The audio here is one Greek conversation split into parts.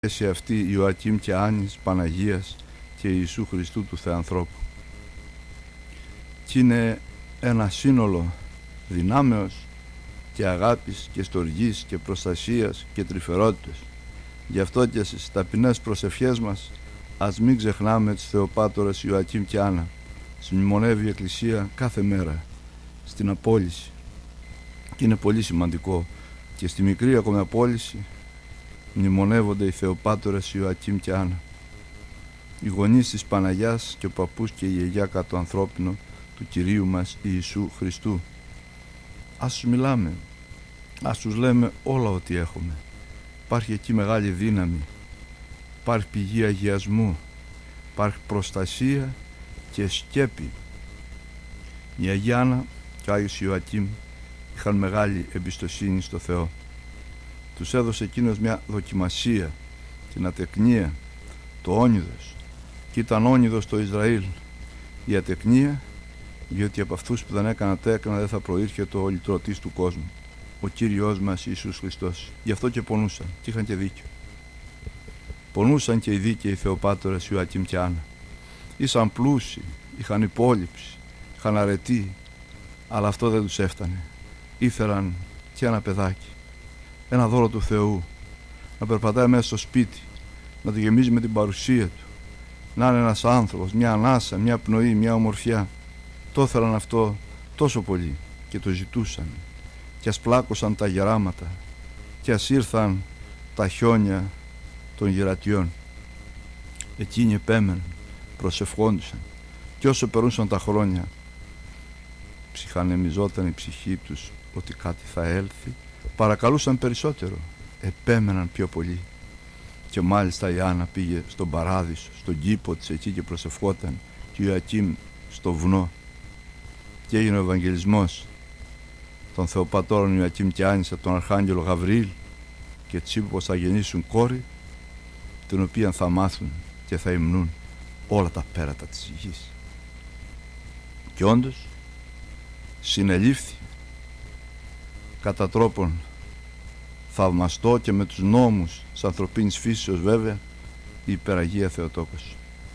σε αυτή Ιωακήμ και Άννης, Παναγίας και Ιησού Χριστού του Θεανθρώπου. Και είναι ένα σύνολο δυνάμεως και αγάπης και στοργής και προστασίας και τρυφερότητας. Γι' αυτό και στις ταπεινές προσευχές μας ας μην ξεχνάμε τις Θεοπάτορες Ιωακήμ και Άννα. Συμμνημονεύει η Εκκλησία κάθε μέρα στην απόλυση και είναι πολύ σημαντικό, και στη μικρή ακόμη απόλυση μνημονεύονται οι Θεοπάτορες Ιωακήμ και Άννα, οι γονείς της Παναγιάς και ο παππούς και η γιαγιά κατά το ανθρώπινο του Κυρίου μας Ιησού Χριστού. Ας τους μιλάμε, ας τους λέμε όλα ό,τι έχουμε. Υπάρχει εκεί μεγάλη δύναμη, υπάρχει πηγή αγιασμού, υπάρχει προστασία και σκέπη. Η Αγία Άννα και ο Άγιος Ιωακήμ είχαν μεγάλη εμπιστοσύνη στο Θεό. Τους έδωσε εκείνος μια δοκιμασία, την ατεκνία, το όνειδος, και ήταν όνειδος το Ισραήλ. Η ατεκνία, διότι από αυτούς που δεν έκαναν τέκνα δεν θα προήρχεται ο λυτρωτής του κόσμου, ο Κύριος μας Ιησούς Χριστός. Γι' αυτό και πονούσαν, και είχαν και δίκιο. Πονούσαν και οι δίκαιοι Θεοπάτορες Ιωακήμ και Άννα. Ήσαν πλούσιοι, είχαν υπόλοιψη, είχαν αρετή, αλλά αυτό δεν τους έφτανε. Ήθελαν και ένα παιδάκι, ένα δώρο του Θεού, να περπατάει μέσα στο σπίτι, να το γεμίζει με την παρουσία του, να είναι ένας άνθρωπος, μια ανάσα, μια πνοή, μια ομορφιά. Το ήθελαν αυτό τόσο πολύ και το ζητούσαν, και ας πλάκωσαν τα γεράματα και ας ήρθαν τα χιόνια των γερατιών. Εκείνοι επέμεναν, προσευχόντουσαν, και όσο περνούσαν τα χρόνια ψυχανεμιζόταν η ψυχή τους ότι κάτι θα έλθει, παρακαλούσαν περισσότερο, επέμεναν πιο πολύ. Και μάλιστα η Άννα πήγε στον παράδεισο, στον κήπο της εκεί, και προσευχόταν, και ο Ιωακήμ στο βουνό, και έγινε ο Ευαγγελισμός των Θεοπατώρων Ιωακήμ και Άννης από τον Αρχάγγελο Γαβριήλ, και τους είπε πως θα γεννήσουν κόρη, την οποία θα μάθουν και θα υμνούν όλα τα πέρατα της γης. Και όντως συνελήφθη κατά τρόπον θαυμαστό και με τους νόμους της ανθρωπίνης φύσεως βέβαια η υπεραγία Θεοτόκος.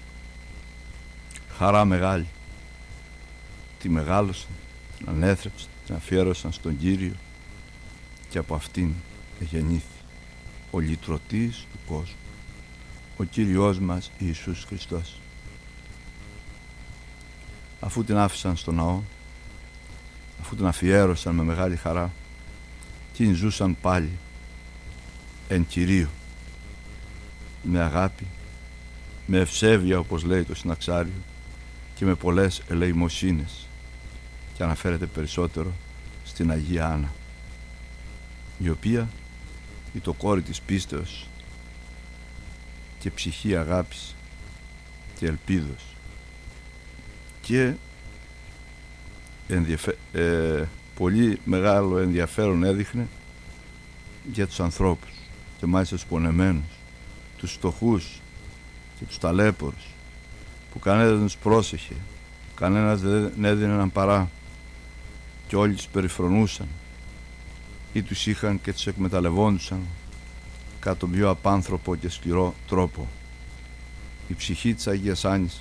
Χαρά μεγάλη, τη μεγάλωσαν, την ανέθρεψαν, την αφιέρωσαν στον Κύριο, και από αυτήν γεννήθη ο λυτρωτής του κόσμου, ο Κύριος μας Ιησούς Χριστός. Αφού την άφησαν στο ναό, αφού την αφιέρωσαν με μεγάλη χαρά, εκείνοι ζούσαν πάλι εν Κυρίω, με αγάπη, με ευσέβεια όπως λέει το Συναξάριο, και με πολλές ελεημοσύνες, και αναφέρεται περισσότερο στην Αγία Άννα, η οποία είναι το κόρη της πίστεως και ψυχή αγάπης και ελπίδος, και πολύ μεγάλο ενδιαφέρον έδειχνε για τους ανθρώπους, και μάλιστα τους πονεμένους, τους φτωχούς και τους ταλέπορους, που κανένας δεν τους πρόσεχε, κανένας δεν έδινε έναν παρά, και όλοι τους περιφρονούσαν ή τους είχαν και τους εκμεταλλευόντουσαν κατά τον πιο απάνθρωπο και σκληρό τρόπο. Η ψυχή της Αγίας Άννης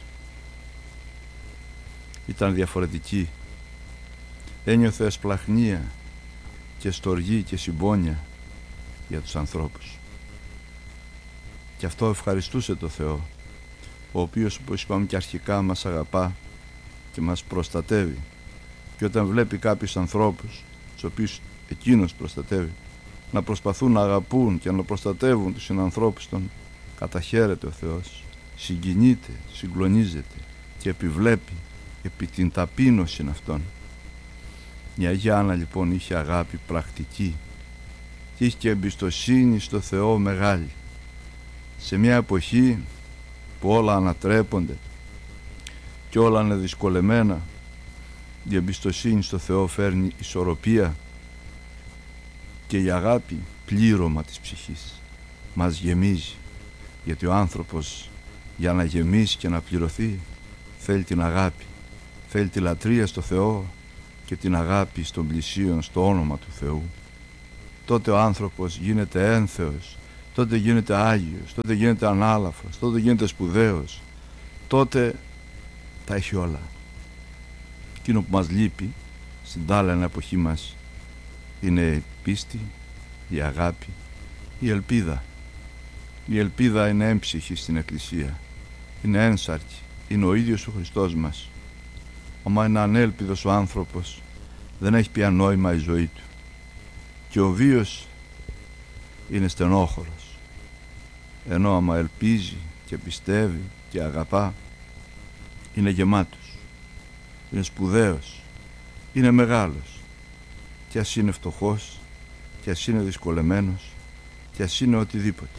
ήταν διαφορετική. Ένιωθε εσπλαχνία και στοργή και συμπόνια για τους ανθρώπους, και αυτό ευχαριστούσε το Θεό, ο οποίος, όπως είπαμε και αρχικά, μας αγαπά και μας προστατεύει, και όταν βλέπει κάποιους ανθρώπους τους οποίους εκείνος προστατεύει να προσπαθούν να αγαπούν και να προστατεύουν τους συνανθρώπους των, καταχαίρεται ο Θεός, συγκινείται, συγκλονίζεται και επιβλέπει επί την ταπείνωση αυτών. Η Αγία Άννα λοιπόν είχε αγάπη πρακτική και είχε και εμπιστοσύνη στο Θεό μεγάλη. Σε μια εποχή που όλα ανατρέπονται και όλα είναι δυσκολεμένα, η εμπιστοσύνη στο Θεό φέρνει ισορροπία, και η αγάπη πλήρωμα της ψυχής, μας γεμίζει, γιατί ο άνθρωπος για να γεμίσει και να πληρωθεί θέλει την αγάπη, θέλει τη λατρεία στο Θεό και την αγάπη στον πλησίον, στο όνομα του Θεού. Τότε ο άνθρωπος γίνεται ένθεος τότε γίνεται Άγιος, τότε γίνεται ανάλαφρος, τότε γίνεται σπουδαίος, τότε τα έχει όλα. Εκείνο που μας λείπει στην τάλαινα εποχή μας είναι η πίστη, η αγάπη, η ελπίδα. Η ελπίδα είναι έμψυχη στην Εκκλησία, είναι ένσαρκη, είναι ο ίδιος ο Χριστός μας. Άμα είναι ανέλπιδος ο άνθρωπος, δεν έχει πια νόημα η ζωή του. Και ο βίος είναι στενόχωρος. Ενώ άμα ελπίζει και πιστεύει και αγαπά, είναι γεμάτος, είναι σπουδαίος, είναι μεγάλος. Και ας είναι φτωχός, και ας είναι δυσκολεμένος, και ας είναι οτιδήποτε.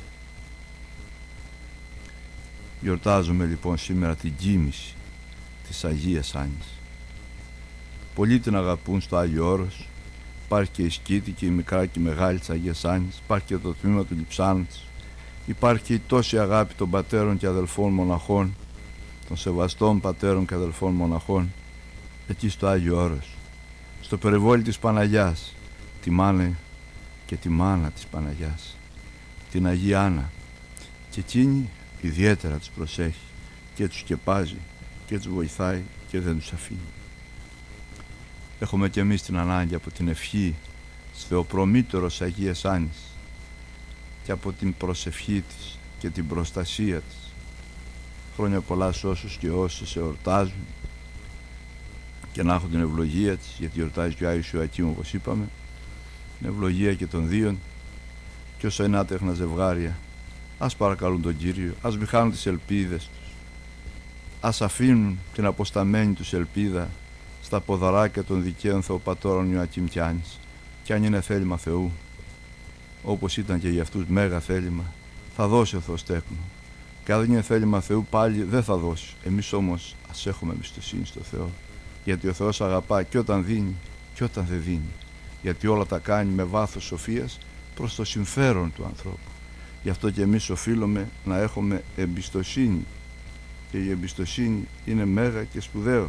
Γιορτάζουμε λοιπόν σήμερα την κοίμηση της Αγίας Άνης. Πολλοί την αγαπούν στο Άγιο Όρος. Υπάρχει και η σκήτη και η μικρά και η μεγάλη της Αγίας Άνης. Υπάρχει και το τμήμα του λειψάνου της. Υπάρχει και η τόση αγάπη των πατέρων και αδελφών μοναχών, των σεβαστών πατέρων και αδελφών μοναχών, εκεί στο Άγιο Όρος, στο περιβόλι της Παναγιάς. Τιμάνε και τη μάνα της Παναγιάς, την Αγία Άννα, και εκείνη ιδιαίτερα τους προσέχει και τους σκεπάζει και τους βοηθάει και δεν τους αφήνει. Έχουμε και εμείς την ανάγκη από την ευχή της Θεοπρομήτωρος Αγίας Άνης και από την προσευχή της και την προστασία της. Χρόνια πολλά σε όσους και όσες εορτάζουν και να έχουν την ευλογία της, γιατί εορτάζει και ο Άγιος Ιωακήμ, όπως είπαμε, την ευλογία και των δύο, και όσα είναι άτεχνα ζευγάρια, ας παρακαλούν τον Κύριο, ας μη χάνουν τις ελπίδες τους, ας αφήνουν την αποσταμένη τους ελπίδα στα ποδαράκια των δικαίων Θεοπατώρων Ιωακήμ και Άνης. Και αν είναι θέλημα Θεού, όπως ήταν και για αυτούς μέγα θέλημα, θα δώσει ο Θεός τέκνο. Και αν δεν είναι θέλημα Θεού, πάλι δεν θα δώσει. Εμείς όμως ας έχουμε εμπιστοσύνη στο Θεό, γιατί ο Θεός αγαπά και όταν δίνει και όταν δεν δίνει, γιατί όλα τα κάνει με βάθος σοφίας προς το συμφέρον του ανθρώπου. Γι' αυτό και εμείς οφείλουμε να έχουμε εμπιστοσύνη, και η εμπιστοσύνη είναι μέγα και σπουδαίο.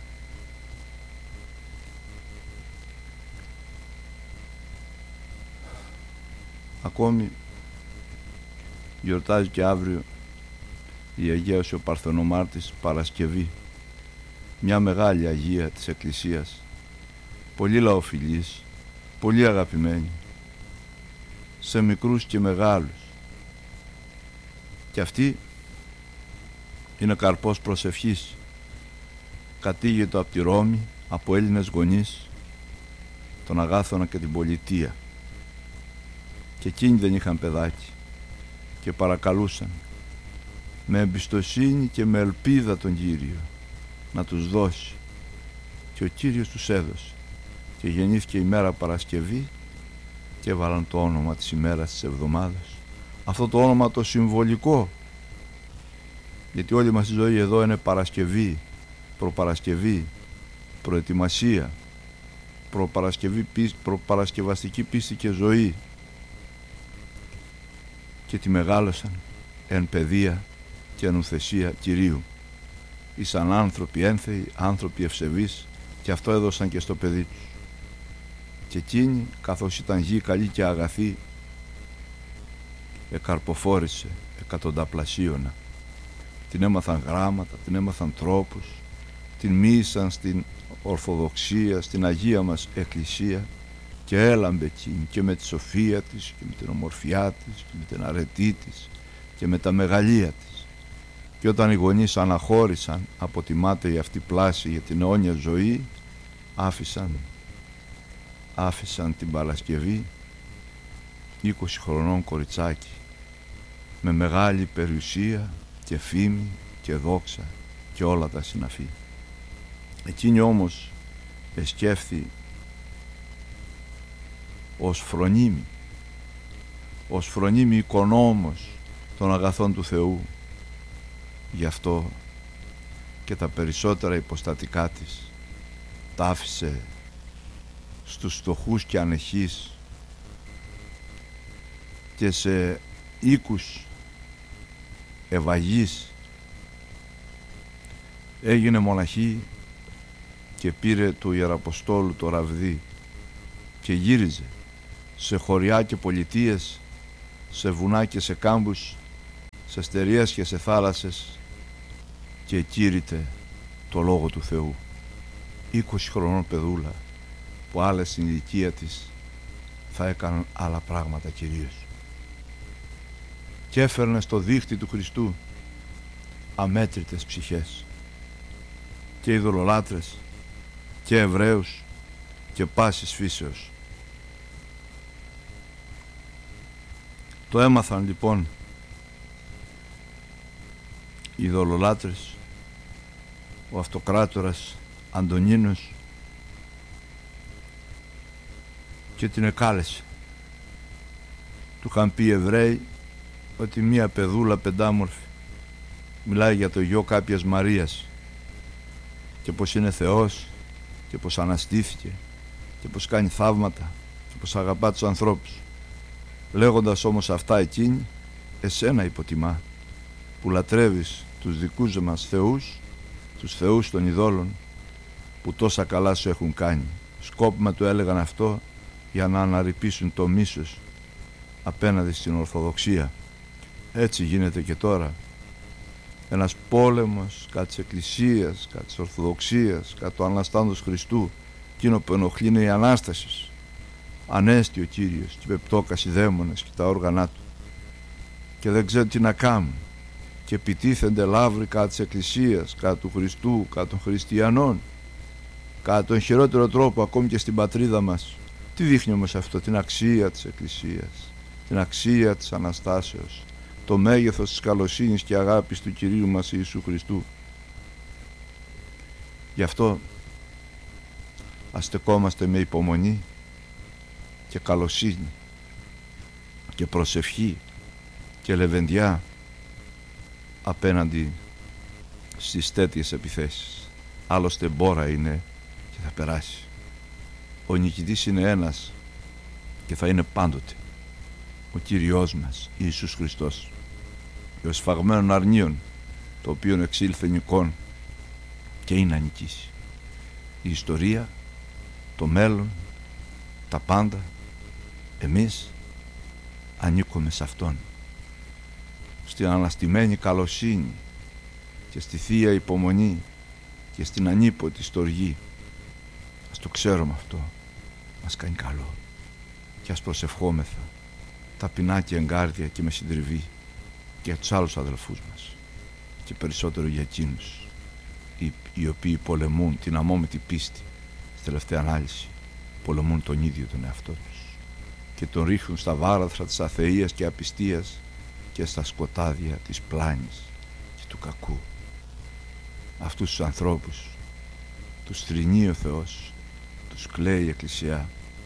Ακόμη γιορτάζει και αύριο η Αγίος ο Παρθενομάρτης Παρασκευή, μια μεγάλη Αγία της Εκκλησίας, πολύ λαοφιλής, πολύ αγαπημένη σε μικρούς και μεγάλους, και αυτή είναι καρπός προσευχής, κατήγητο από τη Ρώμη από Έλληνες γονείς, τον Αγάθωνα και την Πολιτεία, και εκείνοι δεν είχαν παιδάκι και παρακαλούσαν με εμπιστοσύνη και με ελπίδα τον Κύριο να τους δώσει, και ο Κύριος τους έδωσε, και γεννήθηκε η μέρα Παρασκευή και έβαλαν το όνομα της ημέρας της εβδομάδας, αυτό το όνομα το συμβολικό, γιατί όλη μας η ζωή εδώ είναι Παρασκευή, προπαρασκευή, προετοιμασία, προπαρασκευαστική πίστη και ζωή, και τη μεγάλωσαν εν παιδεία και εν ουθεσία Κυρίου, ήσαν άνθρωποι ένθεοι, άνθρωποι ευσεβείς, και αυτό έδωσαν και στο παιδί τους. Και εκείνη, καθώς ήταν γη καλή και αγαθή, εκαρποφόρησε εκατονταπλασίωνα. Την έμαθαν γράμματα, την έμαθαν τρόπους, την μοίησαν στην Ορθοδοξία, στην Αγία μας Εκκλησία, και έλαμπε εκείνη και με τη σοφία της και με την ομορφιά της και με την αρετή της και με τα μεγαλεία της. Και όταν οι γονείς αναχώρησαν από τη μάταιη αυτή πλάση για την αιώνια ζωή, άφησαν την Παρασκευή 20 χρονών κοριτσάκι με μεγάλη περιουσία και φήμη και δόξα και όλα τα συναφή. Εκείνη όμως εσκέφθη ως φρονίμη οικονόμος των αγαθών του Θεού. Γι' αυτό και τα περισσότερα υποστατικά της τα άφησε στους φτωχούς και ανεχείς και σε οίκους ευαγής. Έγινε μοναχή και πήρε του Ιεραποστόλου το ραβδί και γύριζε σε χωριά και πολιτείες σε βουνά και σε κάμπους, σε στεριές και σε θάλασσες, και κήρυτε το Λόγο του Θεού. 20 χρονών παιδούλα που άλλες στην ηλικία της θα έκαναν άλλα πράγματα κυρίως. Και έφερνε στο δίχτυ του Χριστού αμέτρητες ψυχές, και ειδωλολάτρες και Εβραίους και πάσης φύσεως. Το έμαθαν λοιπόν οι ειδωλολάτρες, ο αυτοκράτορας Αντωνίνος, και την εκάλεσε. Του είχαν πει οι Εβραίοι ότι μία παιδούλα πεντάμορφη μιλάει για το γιο κάποιας Μαρίας και πως είναι Θεός και πως αναστήθηκε και πως κάνει θαύματα και πως αγαπά τους ανθρώπους. Λέγοντας όμως αυτά εκείνη, εσένα υποτιμά που λατρεύεις τους δικούς μας θεούς, τους θεούς των ειδόλων που τόσα καλά σου έχουν κάνει. Σκόπιμα του έλεγαν αυτό για να αναρρυπήσουν το μίσος απέναντι στην Ορθοδοξία. Έτσι γίνεται και τώρα. Ένας πόλεμος κατά της Εκκλησίας, κατά της Ορθοδοξίας, κατά του Αναστάντος Χριστού. Εκείνο που ενοχλεί είναι η Ανάσταση. Ανέστη ο Κύριος και πεπτόκας οι δαίμονες και τα όργανά του, και δεν ξέρουν τι να κάνουν, και επιτίθενται λαύροι κατά της Εκκλησίας, κατά του Χριστού, κατά των χριστιανών, κατά τον χειρότερο τρόπο ακόμη και στην πατρίδα μας. Τι δείχνει όμως αυτό? Την αξία της Εκκλησίας, την αξία της Αναστάσεως, το μέγεθος της καλοσύνης και αγάπης του Κυρίου μας Ιησού Χριστού. Γι' αυτό ας στεκόμαστε με υπομονή και καλοσύνη και προσευχή και λεβεντιά απέναντι στις τέτοιες επιθέσεις. Άλλωστε μπόρα είναι και θα περάσει. Ο νικητής είναι ένας και θα είναι πάντοτε ο Κύριος μας Ιησούς Χριστός, ο σφαγμένων αρνίων, το οποίο εξήλθε νικών και είναι να νικήσει. Η ιστορία, το μέλλον, τα πάντα, εμείς ανήκουμε σε Αυτόν, στην αναστημένη καλοσύνη και στη Θεία υπομονή και στην ανίποτη στοργή. Ας το ξέρουμε αυτό, μας κάνει καλό, και ας προσευχόμεθα ταπεινά και εγκάρδια και με συντριβή και για τους άλλους αδελφούς μας, και περισσότερο για εκείνους οι οποίοι πολεμούν την αμόμητη πίστη, στη τελευταία ανάλυση πολεμούν τον ίδιο τον εαυτό τους και τον ρίχνουν στα βάραθρα της αθείας και απιστίας και στα σκοτάδια της πλάνης και του κακού. Αυτούς τους ανθρώπους τους θρηνεί ο Θεός, τους κλαίει η Εκκλησιά,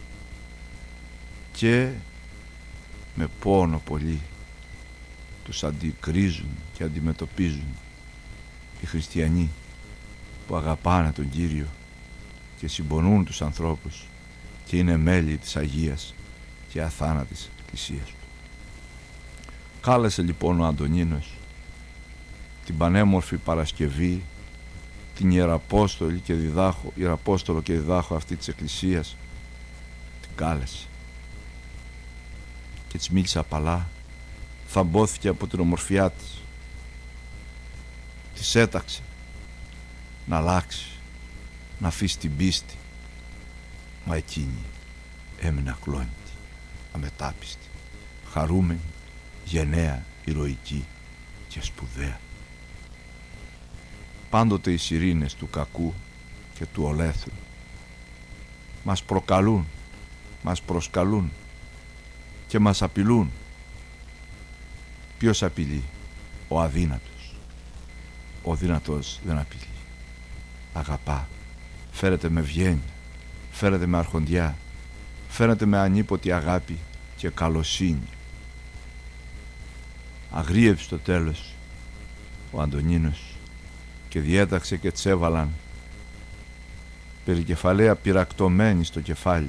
και με πόνο πολύ τους αντικρίζουν και αντιμετωπίζουν οι χριστιανοί που αγαπάνε τον Κύριο και συμπονούν τους ανθρώπους και είναι μέλη της Αγίας και αθάνατης Εκκλησίας του. Κάλεσε λοιπόν ο Αντωνίνος την πανέμορφη Παρασκευή, την Ιεραπόστολο και διδάχο αυτή της Εκκλησίας, την κάλεσε και της μίλησε απαλά, θαμπόθηκε από την ομορφιά της, της έταξε να αλλάξει, να αφήσει την πίστη, μα εκείνη έμεινε ακλόνητη, αμετάπιστη, χαρούμενη, γενναία, ηρωική και σπουδαία. Πάντοτε οι σιρήνες του κακού και του ολέθρου μας προκαλούν, μας προσκαλούν και μας απειλούν. Ποιος απειλεί? Ο αδύνατος. Ο δυνατός δεν απειλεί. Αγαπά, φέρεται με ευγένεια, φέρεται με αρχοντιά, φέρεται με ανίποτη αγάπη και καλοσύνη. Αγρίεψε στο τέλος ο Αντωνίνος και διέταξε και τις έβαλαν περικεφαλαία πυρακτωμένη στο κεφάλι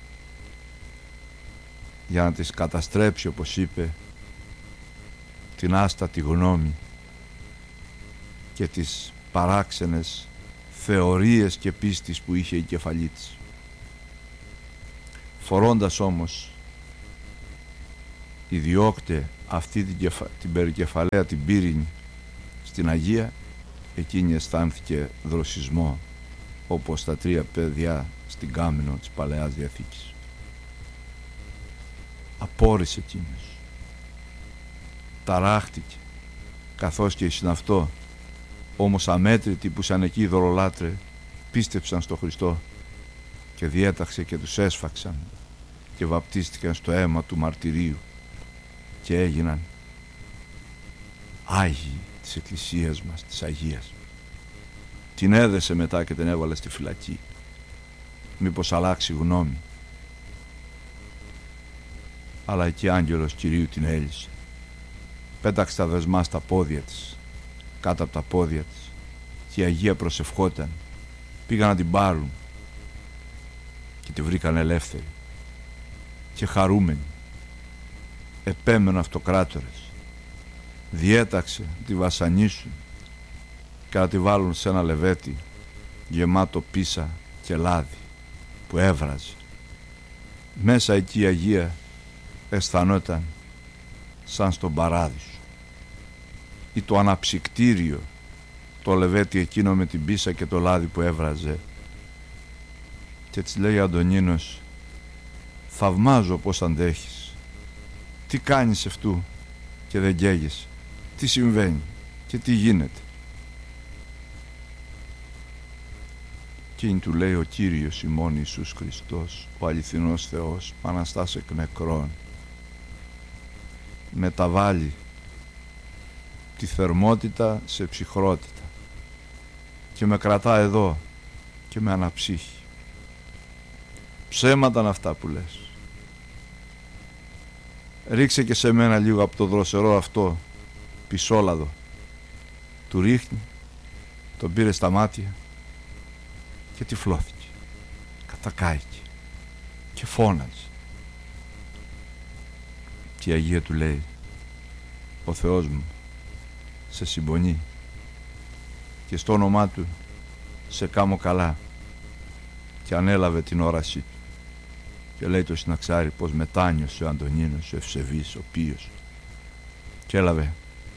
για να τις καταστρέψει, όπως είπε, την άστατη γνώμη και τις παράξενες θεωρίες και πίστης που είχε η κεφαλή της. Φορώντας όμως ιδιώκτε αυτή την περικεφαλαία την πύρινη στην Αγία, εκείνη αισθάνθηκε δροσισμό, όπως τα 3 παιδιά στην Κάμινο της Παλαιάς Διαθήκης. Απόρρισε εκείνος, ταράχτηκε, καθώς και οι συναυτό, όμως αμέτρητοι που σαν εκεί οι δωρολάτρε πίστεψαν στο Χριστό και διέταξε και τους έσφαξαν και βαπτίστηκαν στο αίμα του μαρτυρίου και έγιναν Άγιοι της Εκκλησίας μας, της Αγίας. Την έδεσε μετά και την έβαλε στη φυλακή, μήπως αλλάξει γνώμη. Αλλά εκεί άγγελος Κυρίου την έλυσε, πέταξε τα δεσμά στα πόδια της, κάτω από τα πόδια της, και η Αγία προσευχόταν. Πήγαν να την πάρουν και τη βρήκαν ελεύθερη και χαρούμενη. Επέμενε αυτοκράτορες, διέταξε να τη βασανίσουν και να τη βάλουν σε ένα λεβέτι γεμάτο πίσα και λάδι που έβραζε. Μέσα εκεί η Αγία αισθανόταν σαν στον παράδεισο, ή το αναψυκτήριο, το λεβέτι εκείνο με την πίσα και το λάδι που έβραζε. Και της λέει ο Αντωνίνος, θαυμάζω πως αντέχεις, τι κάνεις αυτού και δεν καίγεσαι, τι συμβαίνει και τι γίνεται. Εκείνη του λέει, ο Κύριος ημών Ιησούς Χριστός, ο αληθινός Θεός, Αναστάς εκ νεκρών, μεταβάλλει τη θερμότητα σε ψυχρότητα και με κρατά εδώ και με αναψύχει. Ψέματα είναι αυτά που λες. Ρίξε και σε μένα λίγο από το δροσερό αυτό πισόλαδο. Του ρίχνει, τον πήρε στα μάτια και τυφλώθηκε, κατακάηκε και φώναζε. Και η Αγία του λέει, ο Θεός μου σε συμπονεί και στο όνομά του σε κάμω καλά. Και ανέλαβε την όρασή του και λέει το συναξάρι πως μετάνιωσε ο Αντωνίνος, ο ευσεβής, ο πίος, και έλαβε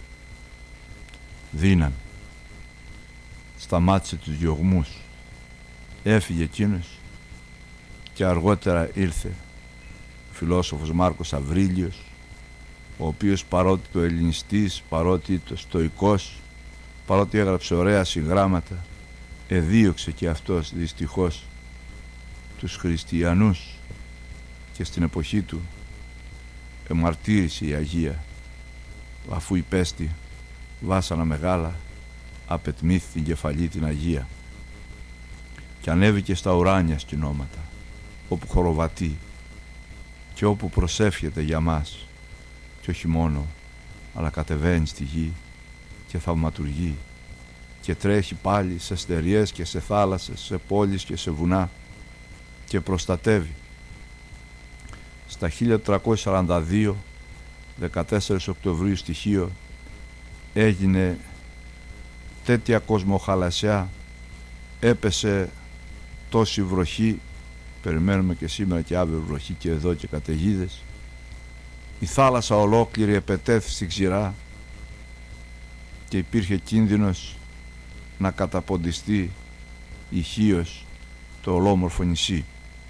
δύναμη, σταμάτησε τους διωγμούς, έφυγε εκείνος και αργότερα ήρθε ο φιλόσοφος Μάρκος Αβρίλιος, ο οποίος παρότι το ελληνιστής, παρότι το στοικός, παρότι έγραψε ωραία συγγράμματα, εδίωξε και αυτός δυστυχώς τους χριστιανούς και στην εποχή του εμαρτύρησε η Αγία, αφού υπέστη βάσανα μεγάλα, απετμήθη την κεφαλή την Αγία και ανέβηκε στα ουράνια σκηνώματα, όπου χοροβατεί και όπου προσεύχεται για μας, και όχι μόνο, αλλά κατεβαίνει στη γη και θαυματουργεί και τρέχει πάλι σε στεριές και σε θάλασσες, σε πόλεις και σε βουνά και προστατεύει. Στα 1342, 14 Οκτωβρίου στοιχείο, έγινε τέτοια κοσμοχαλασιά, έπεσε τόση βροχή, περιμένουμε και σήμερα και αύριο βροχή και εδώ και καταιγίδες, η θάλασσα ολόκληρη επετέθη στη ξηρά και υπήρχε κίνδυνος να καταποντιστεί η Χίος, το ολόμορφο νησί.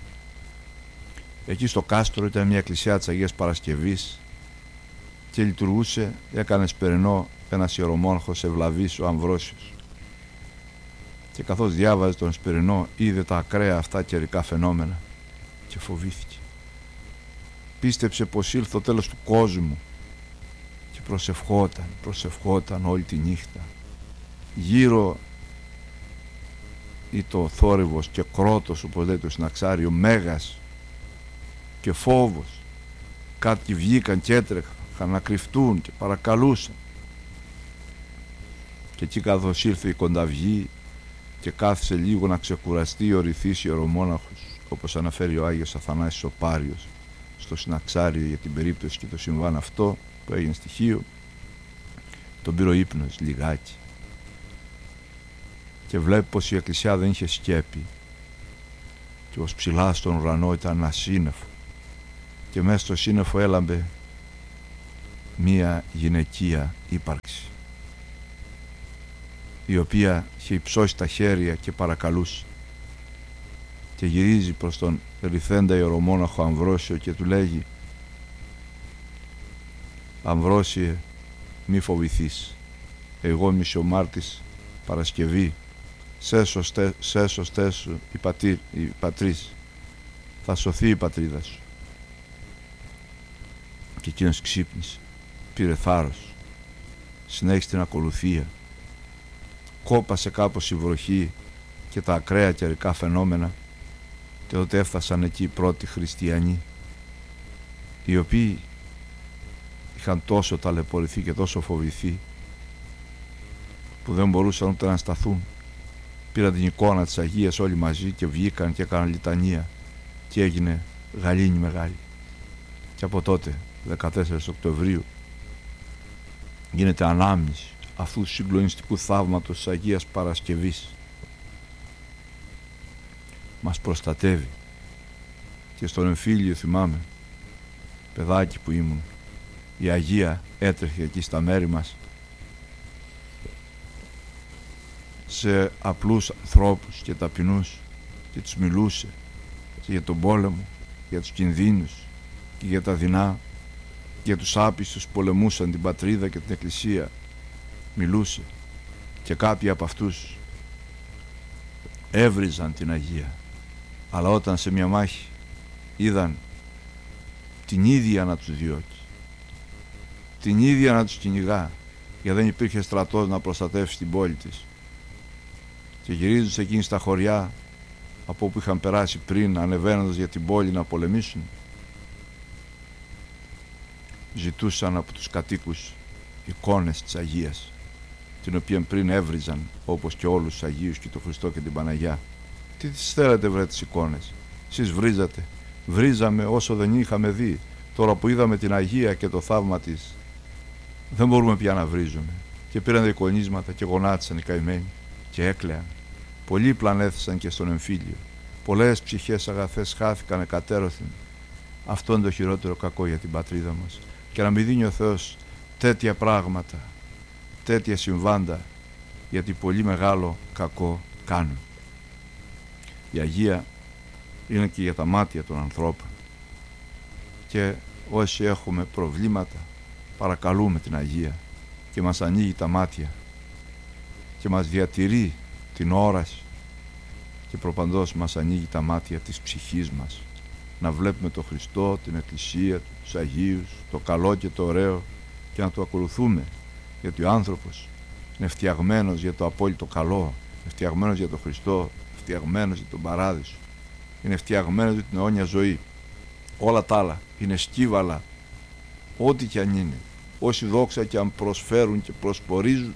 Εκεί στο κάστρο ήταν μια εκκλησιά της Αγίας Παρασκευής και λειτουργούσε, έκανε σπερινό ένας ιερομόναχος Ευλαβής, ο Αμβρόσιος, και καθώς διάβαζε τον σπερινό είδε τα ακραία αυτά καιρικά φαινόμενα και φοβήθηκε. Πίστεψε πως ήλθε το τέλος του κόσμου και προσευχόταν όλη τη νύχτα. Γύρω ή το θόρυβος και κρότος, όπως λέει το συναξάριο, μέγας και φόβος. Κάποιοι βγήκαν και έτρεχαν να κρυφτούν και παρακαλούσαν. Και εκεί καθώς ήρθε η κονταυγή και κάθισε λίγο να ξεκουραστεί ο ρηθής ιερομόναχος, όπως αναφέρει ο Άγιος Αθανάσιος ο Πάριος στο συναξάριο για την περίπτωση και το συμβάν αυτό που έγινε στοιχείο, τον πήρε ο ύπνος λιγάκι και βλέπει πως η εκκλησιά δεν είχε σκέπη και ως ψηλά στον ουρανό ήταν ένα σύννεφο και μέσα στο σύννεφο έλαμπε μία γυναικεία ύπαρξη, η οποία είχε υψώσει τα χέρια και παρακαλούσε, και γυρίζει προς τον ρηθέντα ιερομόναχο Αμβρόσιο και του λέγει: «Αμβρόσιε, μη φοβηθείς, εγώ είμαι μισιομάρτης Παρασκευή, σέσωστέ σου η πατρίς, θα σωθεί η πατρίδα σου». Και εκείνος ξύπνησε, πήρε θάρρος, συνέχισε την ακολουθία, κόπασε κάπως η βροχή και τα ακραία καιρικά φαινόμενα, και τότε έφτασαν εκεί οι πρώτοι χριστιανοί, οι οποίοι είχαν τόσο ταλαιπωρηθεί και τόσο φοβηθεί που δεν μπορούσαν ούτε να σταθούν. Πήραν την εικόνα της Αγίας όλοι μαζί και βγήκαν και έκαναν λιτανία και έγινε γαλήνη μεγάλη. Και από τότε, 14 Οκτωβρίου, γίνεται ανάμνηση αυτού του συγκλονιστικού θαύματος της Αγίας Παρασκευής. Μας προστατεύει. Και στον εμφύλιο θυμάμαι, παιδάκι που ήμουν, η Αγία έτρεχε εκεί στα μέρη μας, σε απλούς ανθρώπους και ταπεινούς, και τους μιλούσε και για τον πόλεμο, για τους κινδύνους και για τα δεινά, για τους άπιστους που πολεμούσαν την πατρίδα και την εκκλησία. Μιλούσε, και κάποιοι από αυτούς έβριζαν την Αγία, αλλά όταν σε μια μάχη είδαν την ίδια να τους διώκει, την ίδια να τους κυνηγά, γιατί δεν υπήρχε στρατός να προστατεύσει την πόλη της, και γυρίζουν σε εκείνη στα χωριά από όπου είχαν περάσει πριν, ανεβαίνοντας για την πόλη να πολεμήσουν, ζητούσαν από τους κατοίκους εικόνες της Αγίας, την οποία πριν έβριζαν όπως και όλους τους Αγίους και τον Χριστό και την Παναγιά. Τι τις θέλετε βρε τις εικόνες, εσείς βρίζατε? Βρίζαμε όσο δεν είχαμε δει. Τώρα που είδαμε την Αγία και το θαύμα της, δεν μπορούμε πια να βρίζουμε. Και πήραν τα εικονίσματα και γονάτισαν οι καημένοι και έκλαιαν. Πολλοί πλανέθησαν και στον εμφύλιο. Πολλές ψυχές αγαθές χάθηκαν εκατέρωθεν. Αυτό είναι το χειρότερο κακό για την πατρίδα μας. Και να μην δίνει ο Θεός τέτοια πράγματα, τέτοια συμβάντα, γιατί πολύ μεγάλο κακό κάνουν. Η Αγία είναι και για τα μάτια των ανθρώπων, και όσοι έχουμε προβλήματα παρακαλούμε την Αγία και μας ανοίγει τα μάτια και μας διατηρεί την όραση, και προπαντός μας ανοίγει τα μάτια της ψυχής μας, να βλέπουμε τον Χριστό, την Εκκλησία, τους Αγίους, το καλό και το ωραίο, και να το ακολουθούμε, γιατί ο άνθρωπος είναι φτιαγμένος για το απόλυτο καλό, είναι φτιαγμένος για τον Χριστό, φτιαγμένος για τον Παράδεισο, είναι φτιαγμένος για την αιώνια ζωή. Όλα τα άλλα είναι σκύβαλα, ό,τι και αν είναι, όση δόξα και αν προσφέρουν και προσπορίζουν,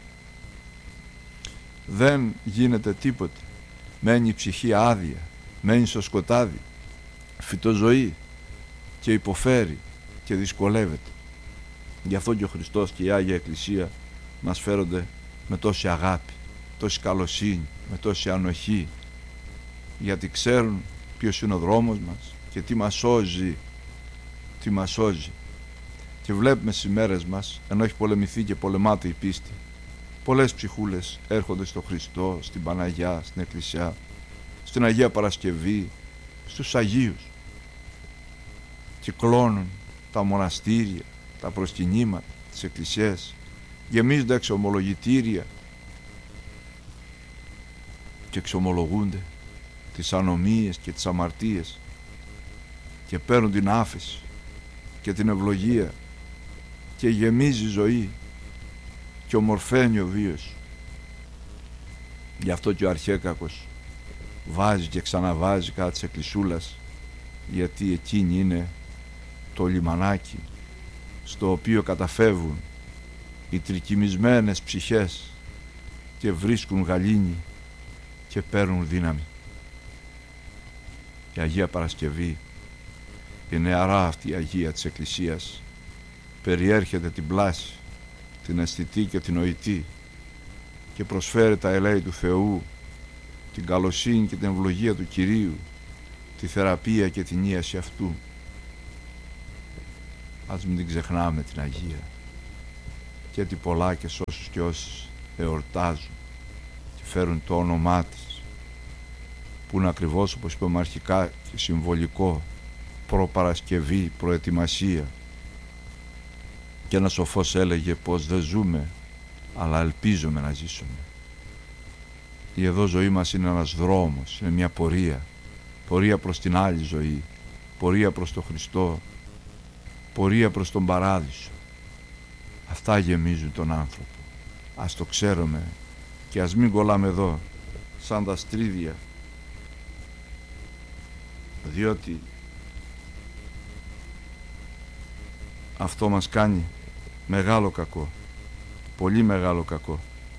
δεν γίνεται τίποτε. Μένει η ψυχή άδεια, μένει στο σκοτάδι, φυτοζωή, και υποφέρει και δυσκολεύεται. Γι' αυτό και ο Χριστός και η Άγια Εκκλησία μας φέρονται με τόση αγάπη, τόση καλοσύνη, με τόση ανοχή, γιατί ξέρουν ποιος είναι ο δρόμος μας και τι μας σώζει, τι μας σώζει. Και βλέπουμε στις μέρες μας, ενώ έχει πολεμηθεί και πολεμάται η πίστη, πολλές ψυχούλες έρχονται στο Χριστό, στην Παναγιά, στην Εκκλησιά, στην Αγία Παρασκευή, στους Αγίους, κυκλώνουν τα μοναστήρια, τα προσκυνήματα, τις εκκλησίες, γεμίζονται εξομολογητήρια και εξομολογούνται τις ανομίες και τις αμαρτίες και παίρνουν την άφεση και την ευλογία και γεμίζει η ζωή και ομορφαίνει ο βίος. Γι' αυτό και ο αρχαίκακος βάζει και ξαναβάζει κάτι της εκκλησούλας, γιατί εκείνη είναι το λιμανάκι στο οποίο καταφεύγουν οι τρικυμισμένες ψυχές και βρίσκουν γαλήνη και παίρνουν δύναμη. Η Αγία Παρασκευή, η νεαρά αυτή η Αγία της Εκκλησίας, περιέρχεται την πλάση, την αισθητή και την νοητή, και προσφέρει τα ελέη του Θεού, την καλοσύνη και την ευλογία του Κυρίου, τη θεραπεία και την ίαση αυτού. Ας μην την ξεχνάμε την Αγία, και τι πολλά και σ' όσους και όσες εορτάζουν και φέρουν το όνομά της, που είναι ακριβώς, όπως είπαμε αρχικά, και συμβολικό, προπαρασκευή, προετοιμασία. Και ένας σοφός έλεγε πως δεν ζούμε, αλλά ελπίζουμε να ζήσουμε. Η εδώ ζωή μας είναι ένας δρόμος, είναι μια πορεία, πορεία προς την άλλη ζωή, πορεία προς τον Χριστό, πορεία προς τον Παράδεισο. Αυτά γεμίζουν τον άνθρωπο. Ας το ξέρουμε και ας μην κολλάμε εδώ σαν τα στρίδια, διότι αυτό μας κάνει μεγάλο κακό, πολύ μεγάλο κακό.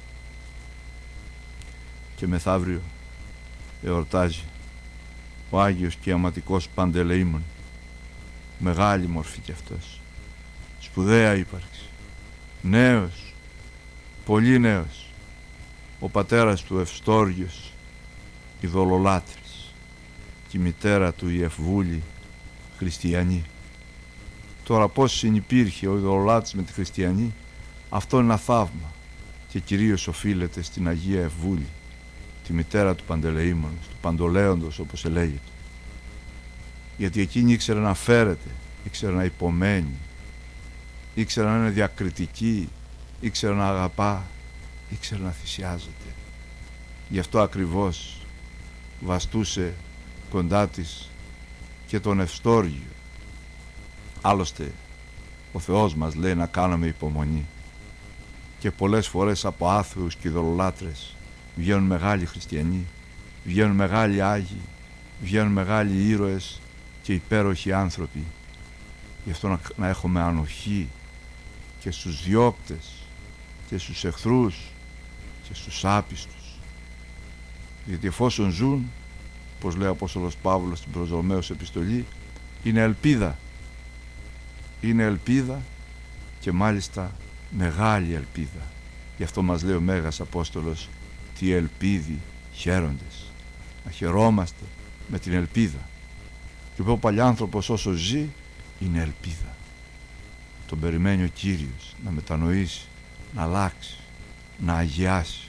Και μεθαύριο εορτάζει ο Άγιος και Αματικός Παντελεήμων, μεγάλη μορφή κι αυτός, σπουδαία ύπαρξη, νέος, πολύ νέος, ο πατέρας του Ευστόργιος, ειδωλολάτρης, και η μητέρα του η Ευμβούλη, χριστιανή. Τώρα πώς συνυπήρχε ο ειδωλολάτρης με τη χριστιανή, αυτό είναι ένα θαύμα και κυρίως οφείλεται στην Αγία Ευμβούλη, τη μητέρα του Παντελεήμονος, του Παντολέοντος όπως ελέγεται. Γιατί εκείνη ήξερε να φέρεται, ήξερε να υπομένει, ήξερε να είναι διακριτική, ήξερε να αγαπά, ήξερε να θυσιάζεται. Γι' αυτό ακριβώς βαστούσε κοντά της και τον Ευστόργιο. Άλλωστε ο Θεός μας λέει να κάνουμε υπομονή, και πολλές φορές από άθεους και ειδωλολάτρες βγαίνουν μεγάλοι χριστιανοί, βγαίνουν μεγάλοι Άγιοι, βγαίνουν μεγάλοι ήρωες και υπέροχοι άνθρωποι. Γι' αυτό να έχουμε ανοχή και στους διώκτες και στους εχθρούς και στους άπιστους, γιατί εφόσον ζουν, πως λέει ο Απόστολος Παύλος στην προς Ρωμαίους επιστολή, είναι ελπίδα, είναι ελπίδα και μάλιστα μεγάλη ελπίδα. Γι' αυτό μας λέει ο Μέγας Απόστολος, τι ελπίδι χαίροντες, να χαιρόμαστε με την ελπίδα. Και ο παλιάνθρωπος όσο ζει είναι ελπίδα. Τον περιμένει ο Κύριος να μετανοήσει, να αλλάξει, να αγιάσει.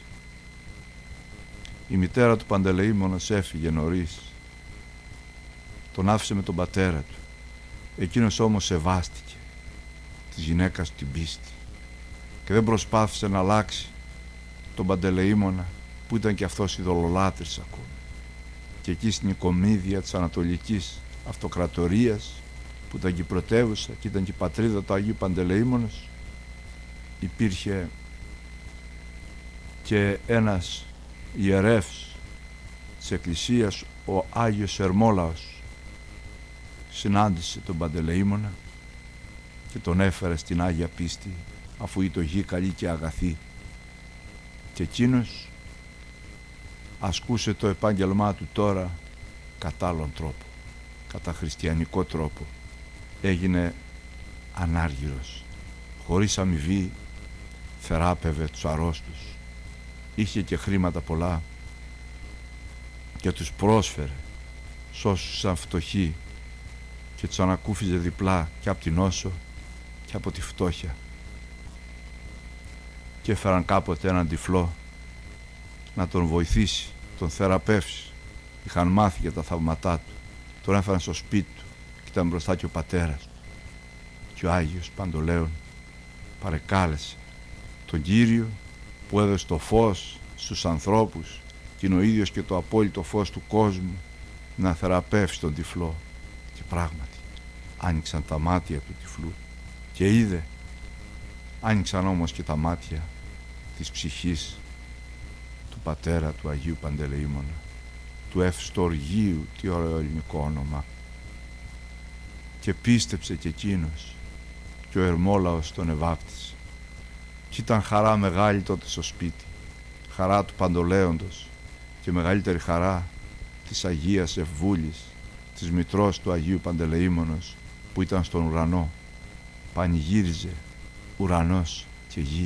Η μητέρα του Παντελεήμονος έφυγε νωρίς, τον άφησε με τον πατέρα του. Εκείνος όμως σεβάστηκε της γυναίκας του την πίστη και δεν προσπάθησε να αλλάξει τον Παντελεήμονα, που ήταν και αυτός ειδωλολάτρης ακόμη. Και εκεί στην οικομίδια της Ανατολικής Αυτοκρατορίας, που ήταν και η πρωτεύουσα και ήταν και η πατρίδα του Αγίου Παντελεήμονος, υπήρχε και ένας ιερεύς της Εκκλησίας, ο Άγιος Ερμόλαος. Συνάντησε τον Παντελεήμονα και τον έφερε στην Άγια Πίστη, αφού η το γη καλή και αγαθή, και εκείνος ασκούσε το επάγγελμά του τώρα κατά άλλον τρόπο, κατά χριστιανικό τρόπο. Έγινε ανάργυρος, χωρίς αμοιβή θεράπευε τους αρρώστους, είχε και χρήματα πολλά και τους πρόσφερε σ' όσους ήταν φτωχοί και τους ανακούφιζε διπλά και από την νόσο και από τη φτώχεια. Και έφεραν κάποτε έναν τυφλό να τον βοηθήσει, τον θεραπεύσει. Είχαν μάθει για τα θαυματά του. Τον έφεραν στο σπίτι του και ήταν μπροστά και ο πατέρας του. Και ο Άγιος Παντολέων παρεκάλεσε τον Κύριο που έδωσε το φως στους ανθρώπους και είναι ο ίδιος και το απόλυτο φως του κόσμου να θεραπεύσει τον τυφλό. Και πράγματι άνοιξαν τα μάτια του τυφλού και είδε. Άνοιξαν όμως και τα μάτια της ψυχής του πατέρα του Αγίου Παντελεήμονα, του Ευστοργίου, τι ωραίο ελληνικό όνομα, και πίστεψε και εκείνος και ο Ερμόλαος τον ευάπτισε. Κι ήταν χαρά μεγάλη τότε στο σπίτι, χαρά του Παντολέοντος και μεγαλύτερη χαρά της Αγίας Ευμβούλης, της μητρός του Αγίου Παντελεήμονος, που ήταν στον ουρανό, πανηγύριζε ουρανός και γη.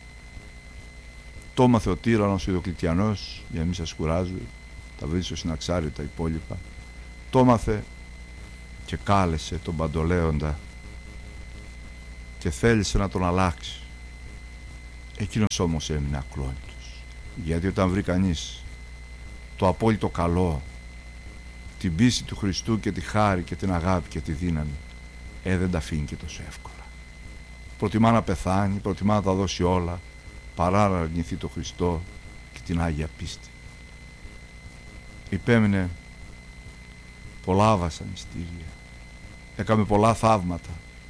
Το έμαθε ο τύραννος ο Διοκλητιανός, για να μην σας κουράζω, τα βρείτε στο Συναξάριο τα υπόλοιπα. Το έμαθε και κάλεσε τον Παντολέοντα και θέλησε να τον αλλάξει. Εκείνος όμως έμεινε ακλόνητος, γιατί όταν βρει κανείς το απόλυτο καλό, την πίστη του Χριστού και τη χάρη και την αγάπη και τη δύναμη, δεν τα αφήνει και τόσο εύκολα. Προτιμά να πεθάνει, προτιμά να τα δώσει όλα, παρά να αρνηθεί το Χριστό και την Άγια πίστη. Υπέμεινε πολλά βασανιστήρια, έκαμε πολλά θαύματα.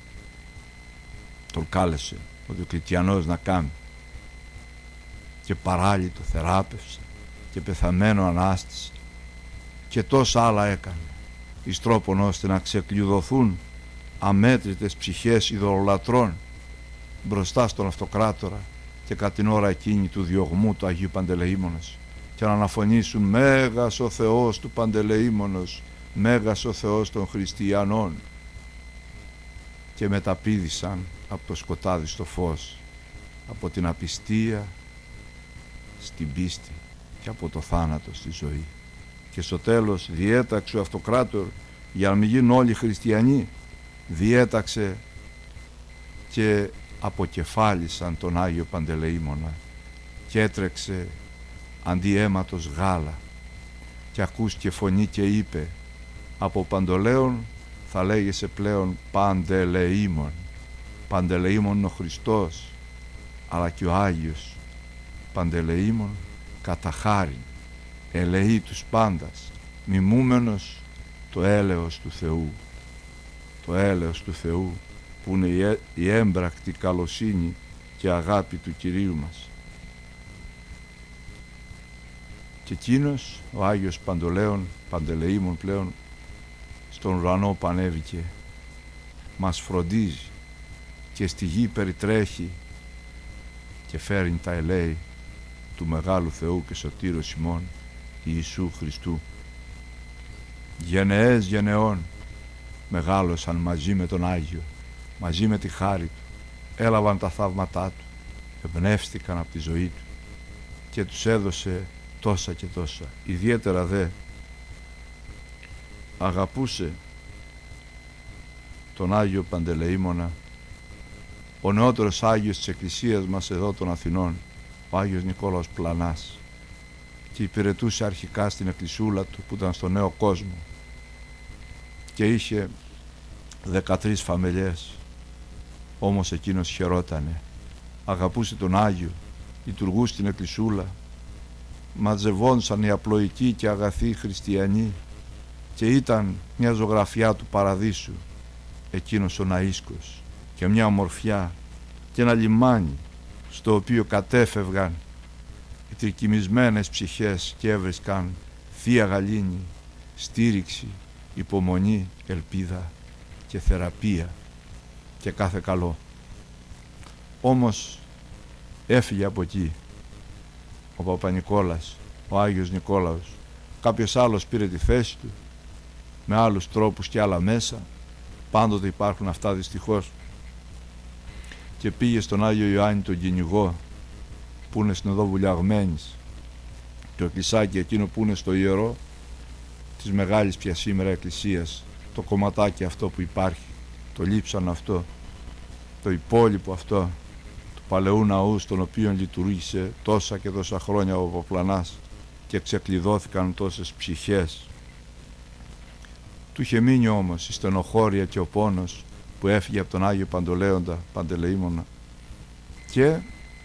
Τον κάλεσε ο Διοκλητιανός να κάνει και παράλυτο θεράπευσε και πεθαμένο ανάστησε και τόσα άλλα έκανε, εις τρόπον ώστε να ξεκλειδωθούν αμέτρητες ψυχές ειδωλολατρών μπροστά στον Αυτοκράτορα και κατά την ώρα εκείνη του διωγμού του Αγίου Παντελεήμονος και να αναφωνήσουν «Μέγας ο Θεός του Παντελεήμονος, Μέγας ο Θεός των Χριστιανών», και μεταπήδησαν από το σκοτάδι στο φως, από την απιστία στην πίστη και από το θάνατο στη ζωή. Και στο τέλος διέταξε ο Αυτοκράτορ, για να μην γίνουν όλοι χριστιανοί, διέταξε και αποκεφάλισαν τον Άγιο Παντελεήμονα και έτρεξε αντί αίματος γάλα και ακούστηκε φωνή και είπε «Από Παντολέων θα λέγεσαι πλέον Παντελεήμων». Παντελεήμων ο Χριστός, αλλά και ο Άγιος Παντελεήμων κατά χάριν ελεεί τους πάντας, μιμούμενος το έλεος του Θεού. Το έλεος του Θεού που είναι η έμπρακτη καλοσύνη και αγάπη του Κυρίου μας. Και εκείνος ο Άγιος Παντελεήμων πλέον στον ουρανό πανέβηκε, μας φροντίζει και στη γη περιτρέχει και φέρνει τα ελέη του Μεγάλου Θεού και Σωτήρος ημών Ιησού Χριστού. Γενεές γενεών μεγάλωσαν μαζί με τον Άγιο, μαζί με τη χάρη του, έλαβαν τα θαύματά του, εμπνεύστηκαν από τη ζωή του και τους έδωσε τόσα και τόσα. Ιδιαίτερα δε αγαπούσε τον Άγιο Παντελεήμονα ο νεότερος Άγιος της Εκκλησίας μας εδώ των Αθηνών, ο Άγιος Νικόλαος Πλανάς, και υπηρετούσε αρχικά στην εκκλησούλα του που ήταν στο Νέο Κόσμο και είχε 13 φαμελιές, όμως εκείνος χαιρότανε, αγαπούσε τον Άγιο, λειτουργούσε στην εκκλησούλα, μαζευόντουσαν οι απλοϊκοί και αγαθοί χριστιανοί και ήταν μια ζωγραφιά του παραδείσου εκείνος ο ναΐσκος και μια ομορφιά και ένα λιμάνι στο οποίο κατέφευγαν οι τρικυμισμένες ψυχές και έβρισκαν θεία γαλήνη, στήριξη, υπομονή, ελπίδα και θεραπεία και κάθε καλό. Όμως έφυγε από εκεί ο Παπα-Νικόλας, ο Άγιος Νικόλαος. Κάποιος άλλος πήρε τη θέση του με άλλους τρόπους και άλλα μέσα, πάντοτε υπάρχουν αυτά δυστυχώς, και πήγε στον Άγιο Ιωάννη τον κυνηγό που είναι στην οδό Βουλιαγμένης, το εκκλησάκι εκείνο που είναι στο ιερό της μεγάλης πια σήμερα εκκλησίας, το κομματάκι αυτό που υπάρχει, το λείψαν αυτό, το υπόλοιπο αυτό του παλαιού ναού στον οποίο λειτουργήσε τόσα και τόσα χρόνια ο Παπλανάς και ξεκλειδώθηκαν τόσες ψυχές. Του είχε μείνει όμως η στενοχώρια και ο πόνος που έφυγε από τον Άγιο Παντελεήμονα, και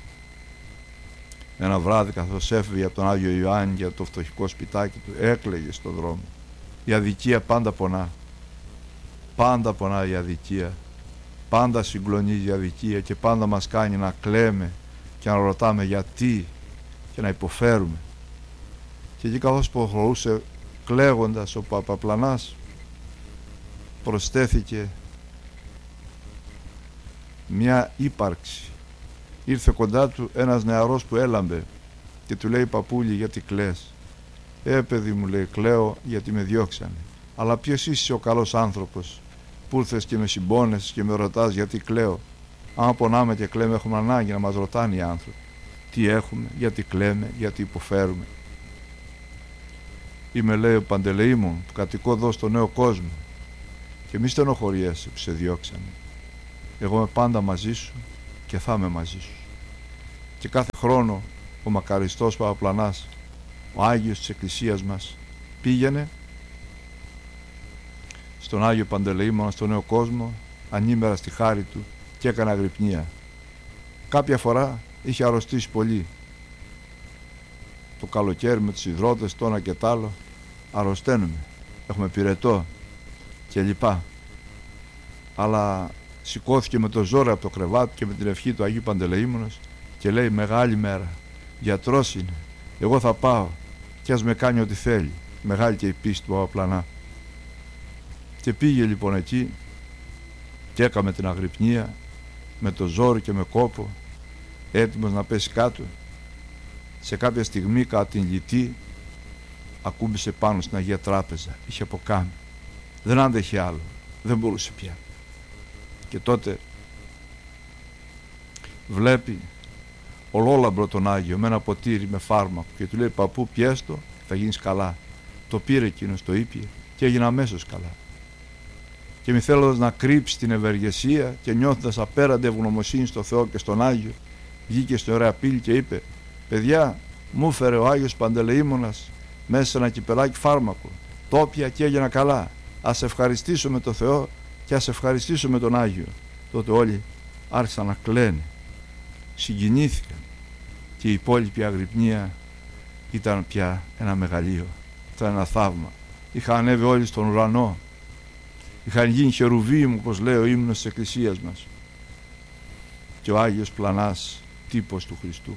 ένα βράδυ καθώς έφυγε από τον Άγιο Ιωάννη για το φτωχικό σπιτάκι του έκλαιγε στον δρόμο. Η αδικία πάντα πονά, πάντα πονά η αδικία, πάντα συγκλονίζει η αδικία και πάντα μας κάνει να κλαίμε και να ρωτάμε γιατί και να υποφέρουμε. Και εκεί καθώς προχωρούσε κλαίγοντας ο Παπαπλανάς, προσθέθηκε μια ύπαρξη. Ήρθε κοντά του ένας νεαρός που έλαμπε και του λέει «Παππούλη, γιατί κλαις?» «Παιδί μου», λέει, «κλαίω γιατί με διώξανε». «Αλλά ποιος είσαι ο καλός άνθρωπος που ήρθες και με συμπόνεσες και με ρωτάς γιατί κλαίω?» «Άμα πονάμε και κλαίμε έχουμε ανάγκη να μας ρωτάνε οι άνθρωποι τι έχουμε, γιατί κλαίμε, γιατί υποφέρουμε». «Είμαι», λέει, «ο Παντελεήμων που κατοικώ εδώ στο Νέο Κόσμο και μη στενοχωριέσαι που σε διώξανε. Εγώ είμαι πάντα μαζί σου και θα είμαι μαζί σου». Και κάθε χρόνο ο μακαριστός Παπαπλανάς, ο Άγιος της Εκκλησίας μας, πήγαινε στον Άγιο Παντελεήμονα, στον Νέο Κόσμο, ανήμερα στη χάρη του και έκανε αγρυπνία. Κάποια φορά είχε αρρωστήσει πολύ. Το καλοκαίρι με τους υδρότες, το ένα και τ' άλλο, αρρωσταίνουμε, έχουμε πυρετό και λοιπά. Αλλά σηκώθηκε με το ζόρι από το κρεβάτι και με την ευχή του Αγίου Παντελεήμονος και λέει: μεγάλη μέρα, γιατρός είναι, εγώ θα πάω και ας με κάνει ό,τι θέλει. Μεγάλη και η πίστη του Παπαπλανά. Και πήγε λοιπόν εκεί και έκαμε την αγρυπνία με το ζόρι και με κόπο, έτοιμος να πέσει κάτω. Σε κάποια στιγμή κατά την λυτή ακούμπησε πάνω στην Αγία Τράπεζα, είχε αποκάμει, δεν άντεχε άλλο, δεν μπορούσε πια. Και τότε βλέπει ολόλαμπρο τον Άγιο με ένα ποτήρι με φάρμακο και του λέει: παππού, πιέστο, θα γίνεις καλά. Το πήρε εκείνος, το ήπιε και έγινε αμέσως καλά. Και μη θέλοντας να κρύψει την ευεργεσία και νιώθοντας απέραντη ευγνωμοσύνη στο Θεό και στον Άγιο, βγήκε στο ωραία πύλη και είπε: παιδιά, μου έφερε ο Άγιος Παντελεήμονας μέσα σε ένα κυπελάκι φάρμακο, το έπια και έγινα καλά, ας ευχαριστήσουμε τον Θεό και ας ευχαριστήσουμε τον Άγιο. Τότε όλοι άρχισαν να κλαίνε, συγκινήθηκαν και η υπόλοιπη αγρυπνία ήταν πια ένα μεγαλείο, ήταν ένα θαύμα. Είχαν ανέβει όλοι στον ουρανό, είχαν γίνει χερουβίμ, όπως λέει ο ύμνος της Εκκλησίας μας, και ο Άγιος Πλανάς τύπος του Χριστού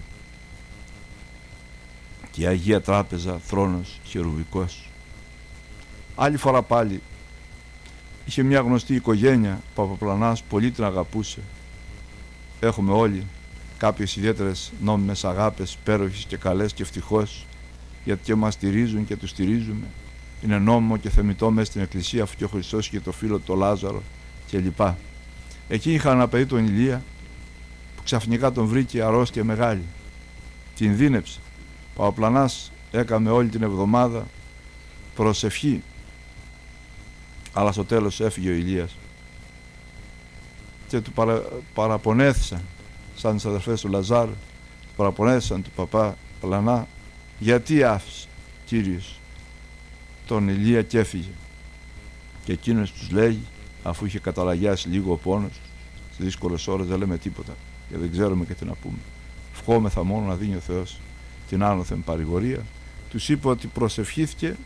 και η Αγία Τράπεζα θρόνος χερουβικός. Άλλη φορά πάλι είχε μια γνωστή οικογένεια, ο Παπαπλανάς πολύ την αγαπούσε. Έχουμε όλοι κάποιες ιδιαίτερες νόμιμες αγάπες, υπέροχες και καλές και ευτυχώς, γιατί και μας στηρίζουν και τους στηρίζουμε. Είναι νόμιμο και θεμιτό μέσα στην Εκκλησία, αφού και ο Χριστός και το φίλο του Λάζαρο κλπ. Εκεί είχαν ένα παιδί τον Ηλία που ξαφνικά τον βρήκε αρρώστια μεγάλη. Την δίνεψε. Ο Παπαπλανάς έκαμε όλη την εβδομάδα προσευχή, αλλά στο τέλος έφυγε ο Ηλίας και του παραπονέθησαν σαν τις αδερφές του Λαζάρου, του παραπονέθησαν του παπά Πλανά, γιατί άφησε Κύριος τον Ηλία και έφυγε. Και εκείνος τους λέει, αφού είχε καταλαγιάσει λίγο ο πόνος, στις δύσκολες ώρες δεν λέμε τίποτα και δεν ξέρουμε και τι να πούμε, ευχόμεθα μόνο να δίνει ο Θεός την άνωθεν παρηγορία. Τους είπε ότι προσευχήθηκε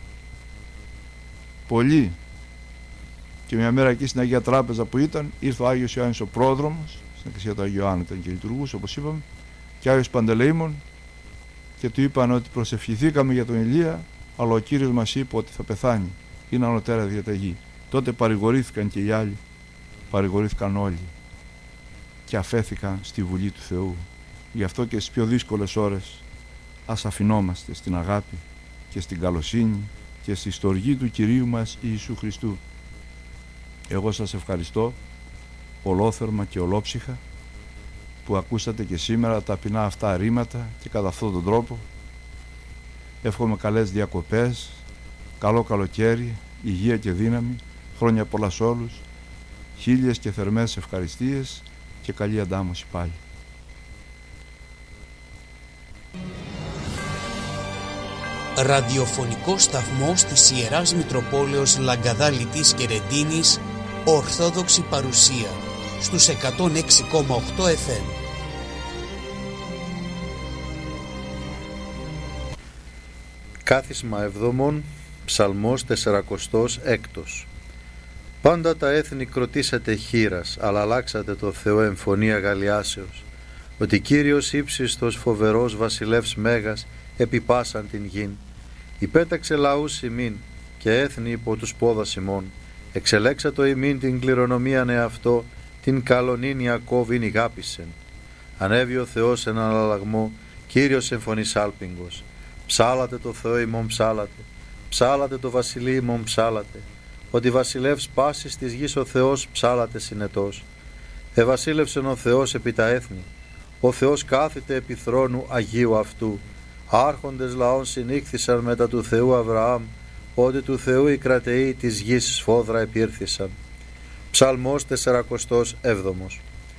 πολύ και μια μέρα εκεί στην Αγία Τράπεζα που ήταν, ήρθε ο Άγιος Ιωάννης ο πρόδρομος, στην Εκκλησία του Αγίου Ιωάννου ήταν και λειτουργούσε όπως είπαμε, και Άγιος Παντελεήμων, και του είπαν ότι προσευχηθήκαμε για τον Ηλία, αλλά ο Κύριος μας είπε ότι θα πεθάνει, είναι ανωτέρα διαταγή. Τότε παρηγορήθηκαν και οι άλλοι, παρηγορήθηκαν όλοι και αφέθηκαν στη Βουλή του Θεού. Γι' αυτό και στις πιο δύσκολες ώρες ας αφινόμαστε στην αγάπη και στην καλοσύνη και στη στοργή του Κυρίου μας Ιησού Χριστού. Εγώ σας ευχαριστώ ολόθερμα και ολόψυχα που ακούσατε και σήμερα τα ταπεινά αυτά ρήματα και κατά αυτόν τον τρόπο εύχομαι καλές διακοπές, καλό καλοκαίρι, υγεία και δύναμη, χρόνια πολλά σε όλους, χίλιες και θερμές ευχαριστίες και καλή αντάμωση πάλι. Ραδιοφωνικό σταθμός της Ιεράς Μητροπόλεως Λαγκαδά Λιτής και Ρεντίνης, Ορθόδοξη παρουσία στους 106,8 FM. Κάθισμα εβδομών, Ψαλμός 46. Πάντα τα έθνη κροτήσατε χήρας, αλλά αλλάξατε το Θεό εμφωνία αγαλιάσεως, ότι Κύριος ύψιστος φοβερός βασιλεύς μέγας επιπάσαν την γην. Υπέταξε λαούς ημίν και έθνη υπό τους πόδας ημών. Εξελέξατο ημίν την κληρονομίαν εαυτό, την καλονήν Ιακώβην ηγάπησεν. Ανέβη ο Θεός εν αναλλαγμό, Κύριος εμφωνής άλπιγγος. Ψάλατε το Θεό ημών ψάλατε, ψάλατε το βασιλεί ημών ψάλατε, ότι βασιλεύς πάσης της γης ο Θεός ψάλατε συνετός. Ευασίλευσεν ο Θεός επί τα έθνη, ο Θεός κάθεται επί θρόνου Αγίου αυτού. Άρχοντες λαών συνήχθησαν μετά του Θεού Αβραάμ, ότι του Θεού οι κρατεοί της γης σφόδρα επήρθησαν. Ψαλμός 47.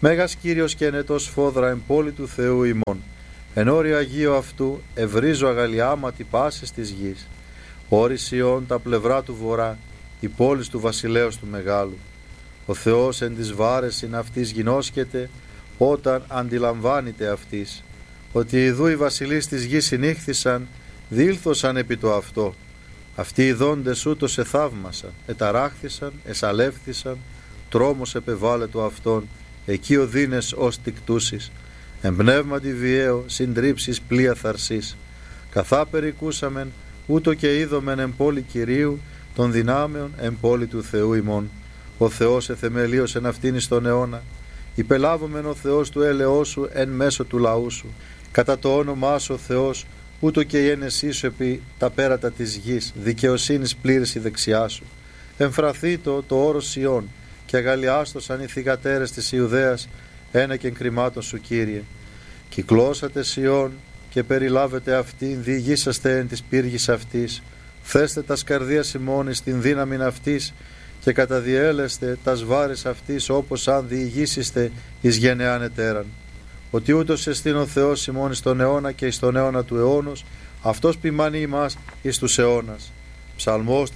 Μέγας Κύριος και ενετός φόδρα εν πόλη του Θεού ημών. Εν όριο Αγίου αυτού ευρίζω αγαλιάματι πάσης της γης. Όρη Σιών τα πλευρά του βορρά, η πόλης του βασιλέως του μεγάλου. Ο Θεός εν της βάρεσιν αυτής γινώσκεται, όταν αντιλαμβάνεται αυτής, ότι ιδού οι βασιλείς της γης συνήχθησαν, διήλθωσαν επί το αυτό. Αυτοί οι δόντες ούτως εθαύμασαν, εταράχθησαν, εσαλεύθησαν, τρόμος επεβάλλε το αυτόν, εκεί ο δίνες ως τικτούσεις, εμπνεύματι βιαίο, συντρίψεις πλοία θαρσής. Καθά περικούσαμεν, ούτω και είδομεν εν πόλη Κυρίου, των δυνάμεων εν πόλη του Θεού ημών. Ο Θεός εθεμελίωσεν αυτήν εις τον αιώνα, υπελάβομεν ο Θεός του έλεός σου εν μέσω του λαού σου. Κατά το όνομά σου ο Θεός, ούτω και η ένεσή σου επί τα πέρατα της γης, δικαιοσύνης πλήρης η δεξιά σου. Εμφραθήτω το όρος Σιών, και αγαλιάστοσαν οι θυγατέρες της Ιουδαίας, ένα και κρυμάτων σου Κύριε. Κυκλώσατε Σιών και περιλάβετε αυτήν, διηγήσαστε εν της πύργης αυτής. Θέστε τας καρδίας ημών εις την δύναμην αυτής και καταδιέλεστε τας βάρες αυτής, όπως αν διηγήσεστε εις γενεάν ετέραν. Ότι ούτως εστίν ο Θεός ημών εις τον αιώνα και εις τον αιώνα του αιώνος, αυτός ποιμάνει ημάς εις τους αιώνας. Ψαλμός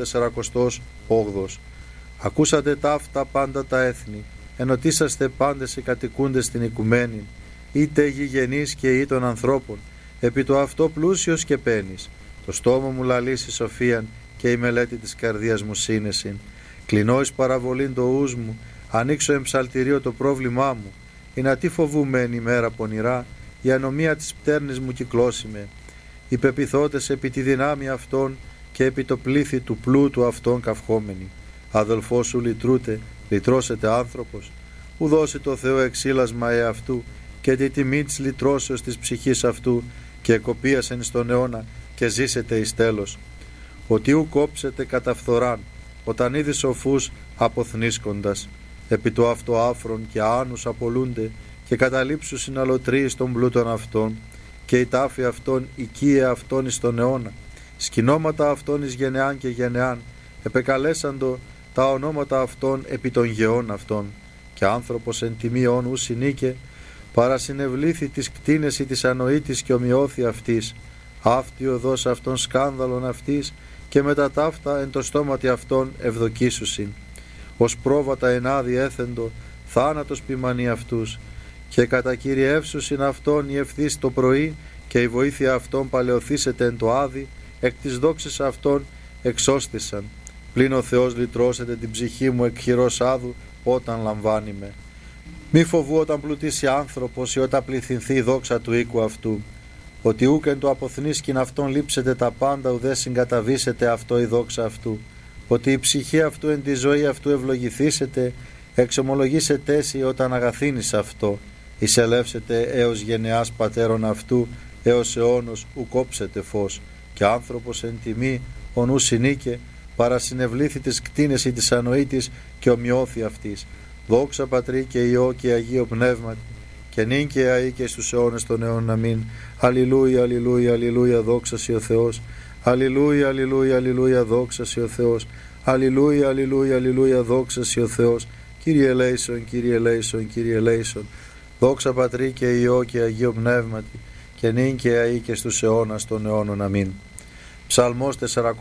48. Ακούσατε ταύτα πάντα τα έθνη, ενωτήσαστε πάντες οι κατοικούντες στην οικουμένη, είτε γηγενείς και ή των ανθρώπων, επί το αυτό πλούσιος και πένης. Το στόμα μου λαλήσει σοφίαν και η μελέτη της καρδίας μου σύνεσιν. Κλεινώ εις παραβολήν το ους μου, ανοίξω εμψαλτηρίο το πρόβλημά μου. Ή να τι φοβούμαι εν ημέρα πονηρά, η ανομία της πτέρνης μου κυκλώσιμε. Οι πεπιθώτες επί τη δυνάμει αυτών και επί το πλήθη του πλούτου αυτών καυχόμενοι. Αδελφός σου λυτρούτε, λυτρώσετε άνθρωπος. Ου δώσει το Θεό εξήλασμα εαυτού και τη τιμή της λυτρώσεως της ψυχής αυτού και εκοπίασεν στον αιώνα και ζήσετε εις τέλος. Ότι ου κόψετε κατά φθοράν, όταν είδη σοφούς αποθνίσκοντας, επί το αυτό άφρον και άνους απολούνται και καταλήψου συναλωτρίες των πλούτων αυτών και η τάφη αυτών οικία αυτών εις τον αιώνα, σκηνώματα αυτών εις γενεάν και γενεάν, επεκαλέσαντο τα ονόματα αυτών επί των γεών αυτών, και άνθρωπος εν τιμίον ου συνήκε, παρασυνευλήθη της κτίνεση της ανοήτης και ομοιώθη αυτής, αυτή οδός αυτών σκάνδαλον αυτής, και μετά ταύτα εν το στόματι αυτών ευδοκίσουσιν. Ως πρόβατα ενάδει έθεντο, θάνατος ποιμανεί αυτούς, και κατακυριεύσουσιν αυτών η ευθύς το πρωί, και η βοήθεια αυτών παλαιοθήσεται εν το άδει, εκ της δόξης αυτών εξώστησαν. Πλην ο Θεός λυτρώσετε την ψυχή μου εκ χειρός άδου, όταν λαμβάνει με. Μη φοβού όταν πλουτίσει άνθρωπος ή όταν πληθυνθεί η δόξα του οίκου αυτού, ότι ούκ εν το αποθνίσκην αυτόν λείψετε τα πάντα, ουδέ συγκαταβήσετε αυτό η δόξα αυτού, ότι η ψυχή αυτού εν τη ζωή αυτού ευλογηθήσετε, εξομολογήσετε εσύ όταν αγαθύνεις αυτό, εισελεύσετε έως γενεάς πατέρων αυτού, έως αιώνος ου κόψετε φως, και άνθρωπος εν τιμή ονού συνήκε, παρασυνευλήθη της κτίνεση της ανοήτης και ομοιώθη αυτής. Δόξα Πατρί και Υιό και Αγίο Πνεύματι, και νυν και αεί και στους αιώνες των αιώνων. Αμήν. Αλληλούια, αλληλούια, αλληλούια, δόξα σοι ο Θεός. Αλληλούια, αλληλούια, αλληλούια, δόξα σοι ο Θεός. Αλληλούια, αλληλούια, αλληλούια, δόξα σοι ο Θεός. Κύριε ελέησον, Κύριε ελέησον, Κύριε ελέησον. Δόξα Πατρί και Υιό και Αγίο Πνεύματι, και νυν και αεί και στους αιώνας των αιώνων. Αμήν. Ψαλμός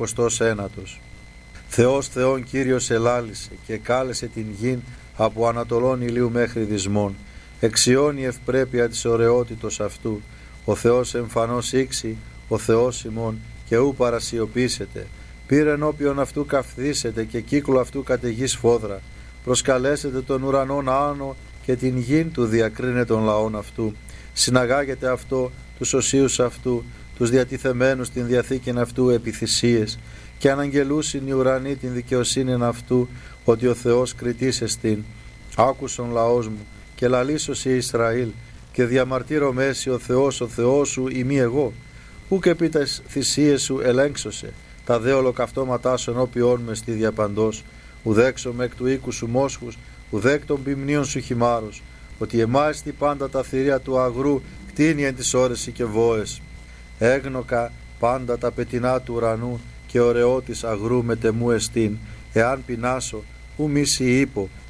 49. Θεός Θεόν Κύριος ελάλησε και κάλεσε την γην από ανατολών ηλίου μέχρι δυσμών. Εξιώνει η ευπρέπεια της ωραιότητος αυτού. Ο Θεός εμφανώς ήξη, ο Θεός ημών, και ου παρασιωπήσετε. Πήρε ενώπιον αυτού καυθήσετε και κύκλο αυτού καταιγής φόδρα. Προσκαλέσετε τον ουρανόν άνω και την γην του διακρίνε των λαών αυτού. Συναγάγετε αυτό τους οσίους αυτού, τους διατηθεμένους την διαθήκην αυτού επί θυσίες, και αναγγελούσιν οι ουρανοί την δικαιοσύνην αυτού, ότι ο Θεός κριτής εστίν. Άκουσον λαός μου και λαλήσωσι Ισραήλ, και διαμαρτύρω μέση ο Θεός σου ημί εγώ. Ούκ επί τας θυσίες σου ελέγξωσε, τα δε ολοκαυτώματά σου ενώπιόν με στη διαπαντός. Ουδέξομαι εκ του οίκου σου μόσχους, ουδέκ των ποιμνίων σου χυμάρους, ότι εμάιστη πάντα τα θηρία του αγρού, κτίνει εν τις ώρες και βόες. Έγνοκα πάντα τα πετεινά του ουρανού, και ωραιότης αγρού μετεμού εστίν. Εάν πεινάσω, ου μίση είπω,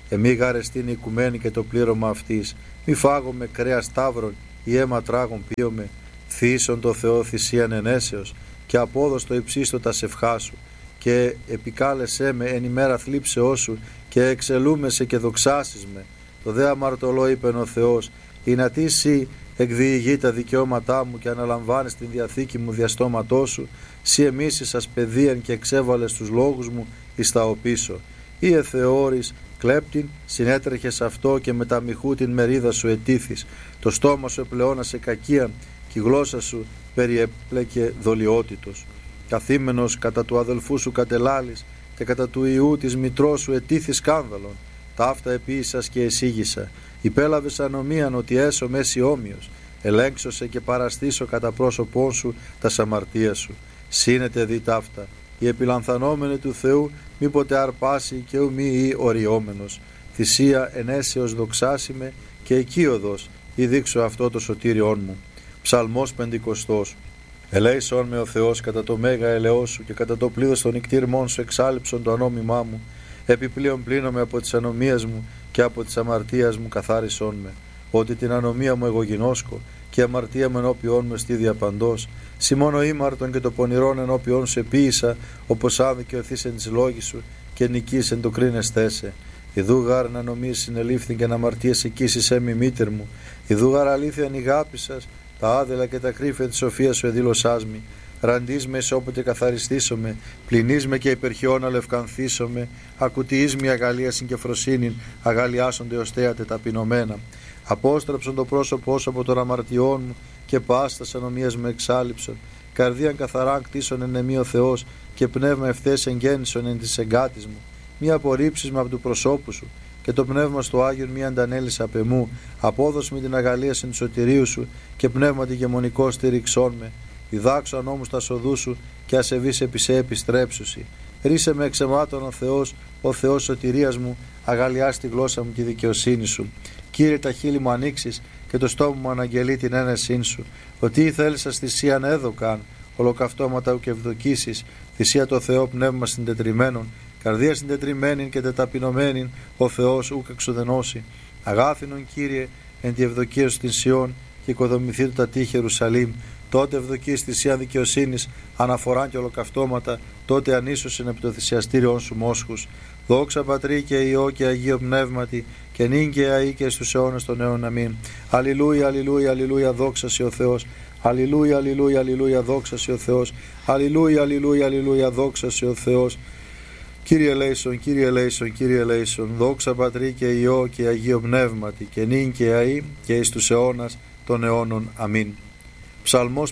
Εμεί γαρεστήν οικουμένη και το πλήρωμα αυτής. Μη φάγομαι κρέας σταύρων ή αίμα τράγων πίωμε. Θύσον το Θεό θυσίαν ενέσεως και απόδοστο υψίστο τα σευχά σου. Και επικάλεσέ με εν ημέρα θλίψεώς σου και εξελούμεσαι και δοξάσεις με. Το δε αμαρτωλό είπεν ο Θεός, ή να τι σύ εκδιηγεί τα δικαιώματά μου και αναλαμβάνεις την διαθήκη μου διαστόματός σου, σύ εμίσησας παιδείαν και εξέβαλες τους λόγους μου εις τα οπίσω. Ή εθεώρης κλέπτην, συνέτρεχες αυτό και με τα μοιχού την μερίδα σου ετήθης. Το στόμα σου επλεώνασε κακία και η γλώσσα σου περιέπλεκε δολιότητος. Καθήμενος κατά του αδελφού σου κατελάλης και κατά του ιού της μητρός σου ετήθη σκάνδαλον. Ταύτα επίησας και εσύγησα. Υπέλαβες ανομίαν ότι έσω μέση όμοιος. Ελέγξωσε και παραστήσω κατά πρόσωπόν σου τα αμαρτία σου. Σύνετε δι ταύτα. Η επιλανθανόμενη του Θεού μήποτε αρπάσει και ου μη ή οριόμενος. Θυσία ενέσεως δοξάσιμε και οικείοδος ή δείξω αυτό το σωτήριόν μου. Ψαλμός 50. Ελέησον με ο Θεός κατά το μέγα ελεός σου και κατά το πλήθος των νικτήρμών σου εξάλειψον το ανόμημά μου. Επιπλέον πλύνομαι από τις ανομίες μου και από τις αμαρτίας μου καθάρισόν με. Ότι την ανομία μου εγώ γινώσκω και η αμαρτία μου ενώπιόν μου στη διαπαντός. Σι μόνο ήμαρτον και το πονηρόν ενώπιόν σου επίησα, όπως αν δικαιωθείς εν της λόγης σου και νικείς εν το κρίνεστέσαι. Ιδού γάρ να νομίσεις συνελήφθην και να αμαρτίες εκείσισέ μη μήτερ μου. Ιδού γάρ αλήθεια νηγάπησας, τα άδελα και τα κρύφια της σοφίας σου εδήλωσάς μη. Ραντείς με όποτε καθαριστήσομαι, πληνείς με και υπερχιώνα λευκανθήσομαι, ακουτιείς με αγαλία συγκεφροσύνην, αγαλιάσονται ως θέατε ταπεινωμένα. Απόστρεψον το πρόσωπό σου από των αμαρτιών μου και πάστας ανομίας με εξάλειψον. Καρδίαν καθαράν κτίσον εν εμεί ο Θεός και πνεύμα ευθές εγγέννησον εν της εγκάτης μου. Μη απορρίψεις με από του προσώπου σου και το πνεύμα στο Άγιον μη αντανέλεις απ' εμού. Απόδος με την αγαλία συν σωτηρίου σου και πνεύματι γεμονικό στήριξόν με. Διδάξω όμως τα σοδού σου και ασεβείς επί σε επιστρέψουσι. Ρίσε με εξαιμάτων ο Θεός σωτηρίας μου, αγαλιάς τη γλώσσα μου και δικαιοσύνη σου. Κύριε, τα χείλη μου ανοίξεις και το στόμα μου αναγγελεί την ένεσήν σου. Ότι ή θέλησας θυσίαν έδωκαν, ολοκαυτώματα ουκ ευδοκίσεις, θυσία το Θεό πνεύμα συντετριμένων, καρδία συντετριμένην και τεταπεινωμένην, ο Θεός ουκ εξουδενώσει. Αγάθινον Κύριε, εν τη ευδοκία σου την Σιών και οικοδομηθεί τα τείχη Ιερουσαλήμ. Τότε ευδοκείς θυσία δικαιοσύνης, αναφοράν και ολοκαυτώματα, τότε ανίσωσιν επί το θυσιαστήριον σου μόσχους. Δόξα Πατρί και Υιό και Αγίο Πνεύματι, και νυν και αεί και στους αιώνες των αιώνων. Αμήν. Αλληλούια, αλληλούια, αλληλούια, δόξα σοι ο Θεός. Αλληλούια, αλληλούια, αλληλούια, δόξα σοι ο Θεός. Αλληλούια, αλληλούια, αλληλούια, δόξα σοι ο Θεός. Κύριε ελέησον, Κύριε ελέησον, Κύριε ελέησον. Δόξα Πατρί και Υιό και Αγίο Πνεύματι, και νυν και αεί και εις τους αιώνας των αιώνων. Αμήν. Ψαλμός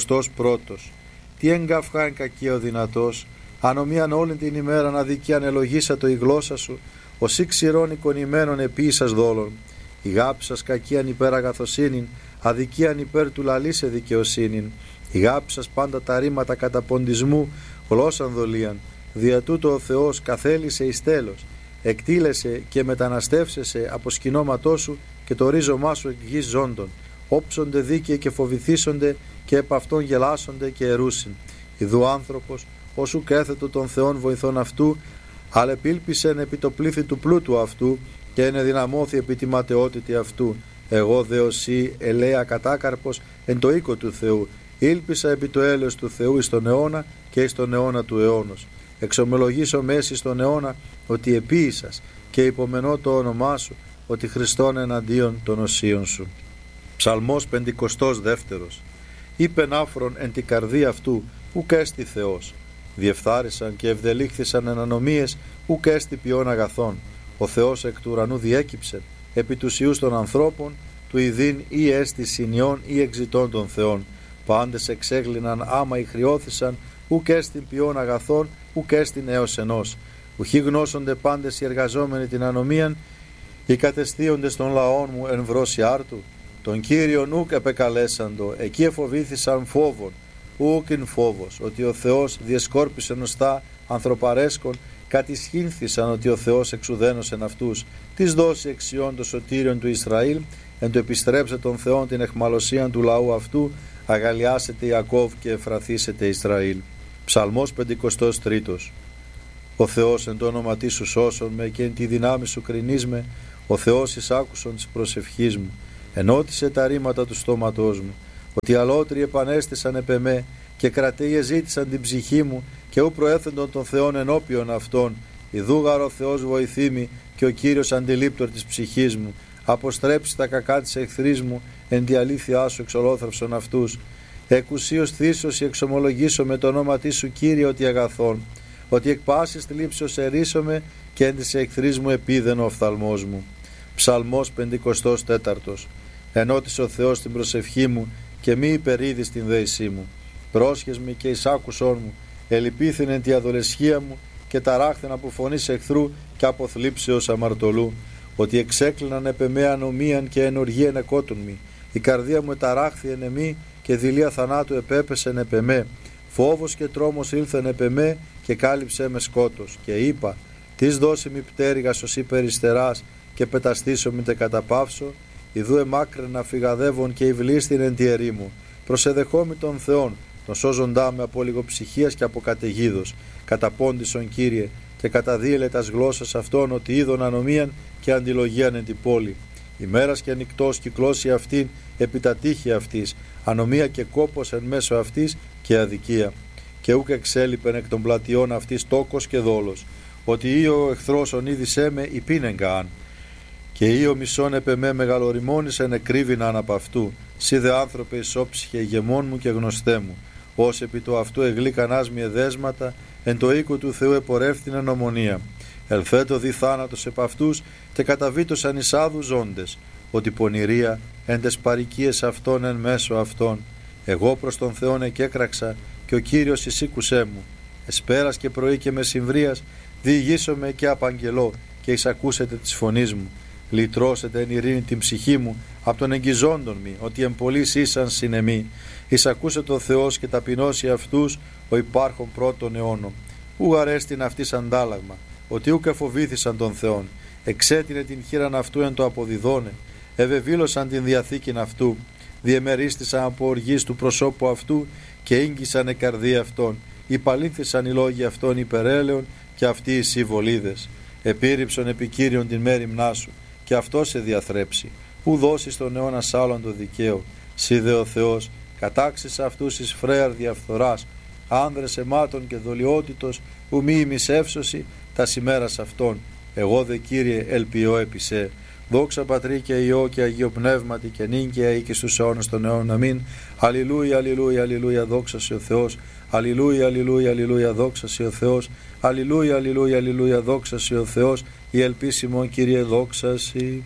51. Τι εγκαυχά εν κακία ο δυνατός, ανομίαν όλη την ημέρα να δικαίαν ελογίσατο η γλώσσα σου, ως ή ξηρών εικονημένων επίησας δόλων. Η γάπησας κακίαν υπέρ αγαθοσύνην, αδικίαν υπέρ του λαλήσε δικαιοσύνην. Η γάπησας πάντα τα ρήματα καταποντισμού, γλώσσαν δολίαν. Δια τούτο ο Θεός καθέλησε εις τέλος, εκτήλεσε και μεταναστεύσεσαι από σκηνώματό σου και το ρίζωμά σου εκ γης ζώντων. Όψονται δίκαιοι και φοβηθήσονται και επ' αυτόν γελάσονται και ερούσιν. Ιδού άνθρωπος, όσου κέθετο των Θεών βοηθών αυτού, αλεπίλπισεν επί το πλήθη του πλούτου αυτού και ενεδυναμώθη επί τη ματαιότητη αυτού. Εγώ δε οσί ελέα κατάκαρπος εν το οίκο του Θεού, ήλπισα επί το έλεος του Θεού εις τον αιώνα και εις τον αιώνα του αιώνος. Εξομολογήσω μέση στον αιώνα ότι επίησας και υπομενώ το όνομά σου, ότι Χριστόν εναντίον των οσίων σου. Ψαλμός 52. Είπεν άφρον εν την καρδία αυτού, ουκ έστι Θεός. Διεφθάρισαν και ευδελήχθησαν εν ανομίες, ουκ έστι ποιόν αγαθών. Ο Θεός εκ του ουρανού διέκυψε, επί τους ιούς των ανθρώπων, του ειδήν ή έστι συνιών ή εξητών των Θεών. Πάντες εξέγλυναν άμα ηχριώθησαν, ουκ έστι ποιόν αγαθών, ουκ έστι έως ενός. Ουχή γνώσονται πάντες οι εργαζόμενοι την ανομίαν, οι κατεστίοντες των λαών μου εν βρώσει άρτου. Τον Κύριον ουκ επεκαλέσαντο, εκεί εφοβήθησαν φόβον, ουκ φόβος, ότι ο Θεός διεσκόρπισε νοστά ανθρωπαρέσκον, κατησχύνθησαν ότι ο Θεός εξουδένωσεν αυτούς. Της δώσει εξιών το σωτήριον του Ισραήλ, εν το επιστρέψε των Θεών την εχμαλωσίαν του λαού αυτού, αγαλιάσετε Ιακώβ και εφραθήσετε Ισραήλ. Ψαλμός 53. Ο Θεός εν το όνομα Τί σου σώσον με και εν τη δυνάμει σου κρινείς με. Ο Θεός εισάκουσον της προσευχής μου, ενώτισε τα ρήματα του στόματός μου, ότι αλότριοι επανέστησαν επ' εμέ και κρατείε ζήτησαν την ψυχή μου και ου προέθεντον των Θεών ενώπιον αυτών. Ιδούγαρο Θεός βοηθήμη και ο Κύριος αντιλήπτορ της ψυχής μου. Αποστρέψει τα κακά της εχθρής μου, εν τη αλήθειά σου εξολόθρευσον αυτούς. Εκουσίως θύσωση εξομολογήσω με το όνομα Τί σου Κύριε ότι αγαθών, ότι εκ πάσης θλίψεως ερίσομαι και εν της εχθρής μου επίδεν ο οφθαλμός μου. Ψαλμός 54. Ενώτησε ο Θεός την προσευχή μου και μη υπερίδει στην δέησή μου. Πρόσχες με και εισάκουσόν μου, ελυπήθην εν τη αδολεσχία μου και ταράχθεν από φωνής εχθρού και από θλίψεως αμαρτωλού. Ότι εξέκλειναν επ' εμέ ανομίαν και ενοργίαν εκότουν μη. Η καρδία μου εταράχθη εν εμή και δειλία θανάτου επέπεσεν επ' εμέ. Φόβος και τρόμος ήλθεν επ' εμέ και κάλυψέ με σκότος. Και είπα, τις δώσει μη πτέρυγας ως υπεριστεράς και πεταστήσω μη τε καταπαύσω. Ιδού εμάκραινα φυγαδεύων και υβλίστην εν τη ερήμου. Προσεδεχόμη των Θεών, τον σώζοντά με από λιγοψυχίας και από καταιγίδος. Καταπόντισον Κύριε και καταδίελε τας γλώσσας αυτών ότι είδον ανομίαν και αντιλογίαν εν την πόλη. Ημέρας και νυκτός κυκλώσει αυτήν επί τα τείχη αυτής, ανομία και κόπος εν μέσω αυτής και αδικία. Και ούκ εξέλιπεν εκ των πλατιών αυτής τόκος και δόλος, ότι ή ο εχθρός ονείδησέ με υπήνεγκα. Και ή ο μισόν επ' εμέ μεγαλοριμόνησεν εκρύβηναν απ' αυτού. Σύ δε άνθρωπε ισόψυχε ηγεμόν μου και γνωστέ μου. Ως επί το αυτού εγλίκανάς μη εδέσματα, εν το οίκο του Θεού επορεύθυνεν ομονία. Ελθέτω δι θάνατος επ' αυτούς και καταβήτωσαν εις άδους ζώντες, ότι πονηρία εν τες παροικίες αυτών εν μέσω αυτών. Εγώ προς τον Θεόν εκέκραξα και ο Κύριος εισήκουσέ μου. Εσπέρας και πρωί και μεσημβρίας διηγήσομαι και απαγγελώ και εισακούσετε της φωνής μου. Λυτρώσετε εν ειρήνη την ψυχή μου από τον εγγυζόντων μη, ότι εμπολείς ήσαν συνεμή. Εισακούσε το Θεός και ταπεινώσει αυτούς ο υπάρχον πρώτων αιώνων. Ου αρέστην αυτής αντάλλαγμα, ότι ούκ εφοβήθησαν τον Θεόν. Εξέτεινε την χείραν αυτού εν το αποδιδώνε. Ευεβήλωσαν την διαθήκην αυτού. Διεμερίστησαν από οργής του προσώπου αυτού και ήγγισαν η καρδία αυτών. Υπαλήθησαν οι λόγοι αυτών υπερέλεων και αυτοί οι συμβολίδες. Επίρρηψον επί Κύριον την μέριμνά σου και αυτό σε διαθρέψει. Ου δώσεις τον αιώνα σ' άλλον το δικαίο. Σύ δε ο Θεός κατάξεις αυτούς εις φρέαρ διαφθοράς, άνδρες αιμάτων και δολιότητος, ου μη ημισεύσωση τα ημέρας αυτών. Εγώ δε Κύριε ελπιώ επί σε. Δόξα Πατρί και Υιό και Αγίο Πνεύματι και νυν και αεί και στους αιώνας των αιώνων. Αμήν. Αλληλούια, αλληλούια, αλληλούια, δόξα σε ο Θεός. Αλληλούια, αλληλούια, αλληλούια, δόξα σε ο Θεός. Αλληλούια, αλληλούια, αλληλούια, δόξα σε ο Θεός. Η ελπίσιμο Κύριε δόξα σε.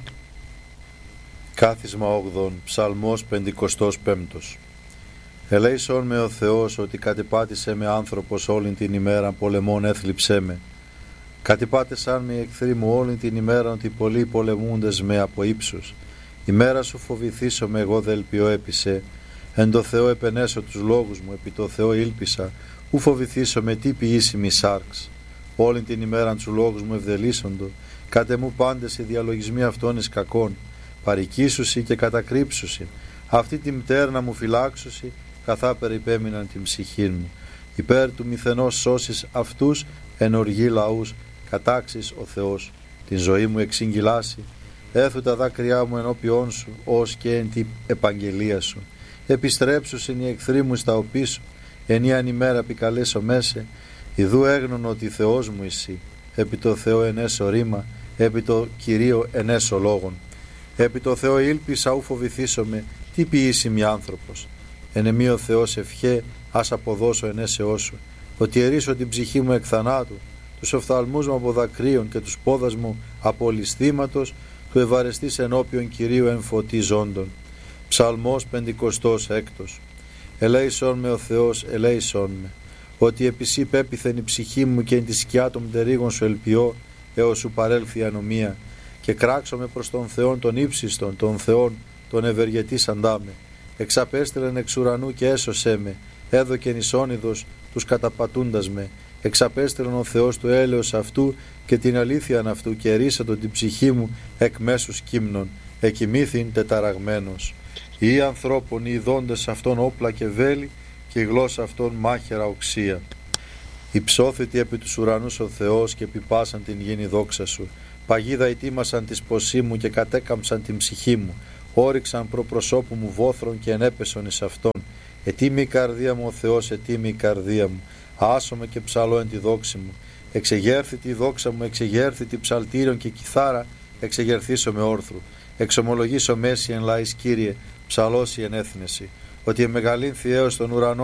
Κάθισμα 8, Ψαλμός 55. Ελέησον με ο Θεός ότι κατεπάτησε με άνθρωπος όλην την ημέρα, πολεμών έθλιψέ με. Κατεπάτησαν με εχθροί μου όλην την ημέρα, ότι πολλοί πολεμούντες με από ύψους. Ημέρα σου φοβηθήσω με, εγώ δε ελπιώ επί σε. Εν το Θεό επενέσω τους λόγους μου, επί το Θεό ήλπισα. Ου φοβηθήσω με τι ποιήσιμη σάρξ. Όλην την ημέραν του λόγους μου ευδελίσσοντο. Κάτε μου πάντες οι διαλογισμοί αυτών εις κακών. Παρικήσουσι και κατακρύψουσι. Αυτή τη μτέρνα μου φυλάξουσι, καθά περιπέμειναν την ψυχήν μου. Υπέρ του μηθενός σώσεις αυτούς, εν οργή λαούς, κατάξεις ο Θεός. Την ζωή μου εξηγγυλάσει, έθου τα δάκρυά μου ενώπιόν σου, ως και εν την επαγγελία σου. Επιστρέψουσιν οι εχθροί μου στα οπίσω, ενίαν ημέρα επικαλέσω μέσε. Ιδού έγνων ότι Θεός μου εσύ, επί το Θεό ενέσω ρήμα, επί το Κυρίο ενέσω λόγων. Επί το Θεό ήλπισα ου φοβηθήσομαι, τι ποιήσιμη άνθρωπος. Εν εμεί ο Θεός ευχέ, ας αποδώσω ενέσεώ σου, ότι ερίσω την ψυχή μου εκ θανάτου, τους οφθαλμούς μου από δακρύων και τους πόδας μου από ληστήματος, του ευαρεστής ενώπιον Κυρίου εν φωτί ζώντων. Ψαλμός 56. Ελέησον με ο Θεός, ελέησον με, ότι επί σύ πέπιθεν η ψυχή μου και εν τη σκιά των πτερίγων σου ελπιώ, έως σου παρέλθει η ανομία, και κράξομαι προς τον Θεόν τον ύψιστον, τον Θεόν τον ευεργετήσαντά με. Εξαπέστειλεν εξ ουρανού και έσωσέ με, έδωκεν εις όνειδος τους καταπατούντας με. Εξαπέστειλεν ο Θεός του έλεος αυτού και την αλήθειαν αυτού και ερίσατον την ψυχή μου εκ μέσους κύμνων, εκοιμήθην τεταραγμένος. Οι ανθρώπων οι ειδώντες αυτών όπλα και βέλη και η γλώσσα αυτών μάχαιρα οξία. Υψώθητη επί τους ουρανούς ο Θεός και επιπάσαν την γήνη δόξα σου. Παγίδα ετοίμασαν τη σποσή μου και κατέκαμψαν την ψυχή μου. Όριξαν προπροσώπου μου βόθρων και ενέπεσον εις αυτόν. Ετοίμη η καρδία μου ο Θεός, ετοίμη η καρδία μου. Άσομαι και ψαλώ εν τη δόξη μου. Εξεγέρθητη η δόξα μου, εξεγέρθητη ψαλτήριον και κιθάρα, εξεγερθήσω με όρθρου. Εξομολογήσω μέση εν λαής Κύριε, ψαλώσει εν έθνεση. Ότι εμεγαλύνθη έως των ουρανών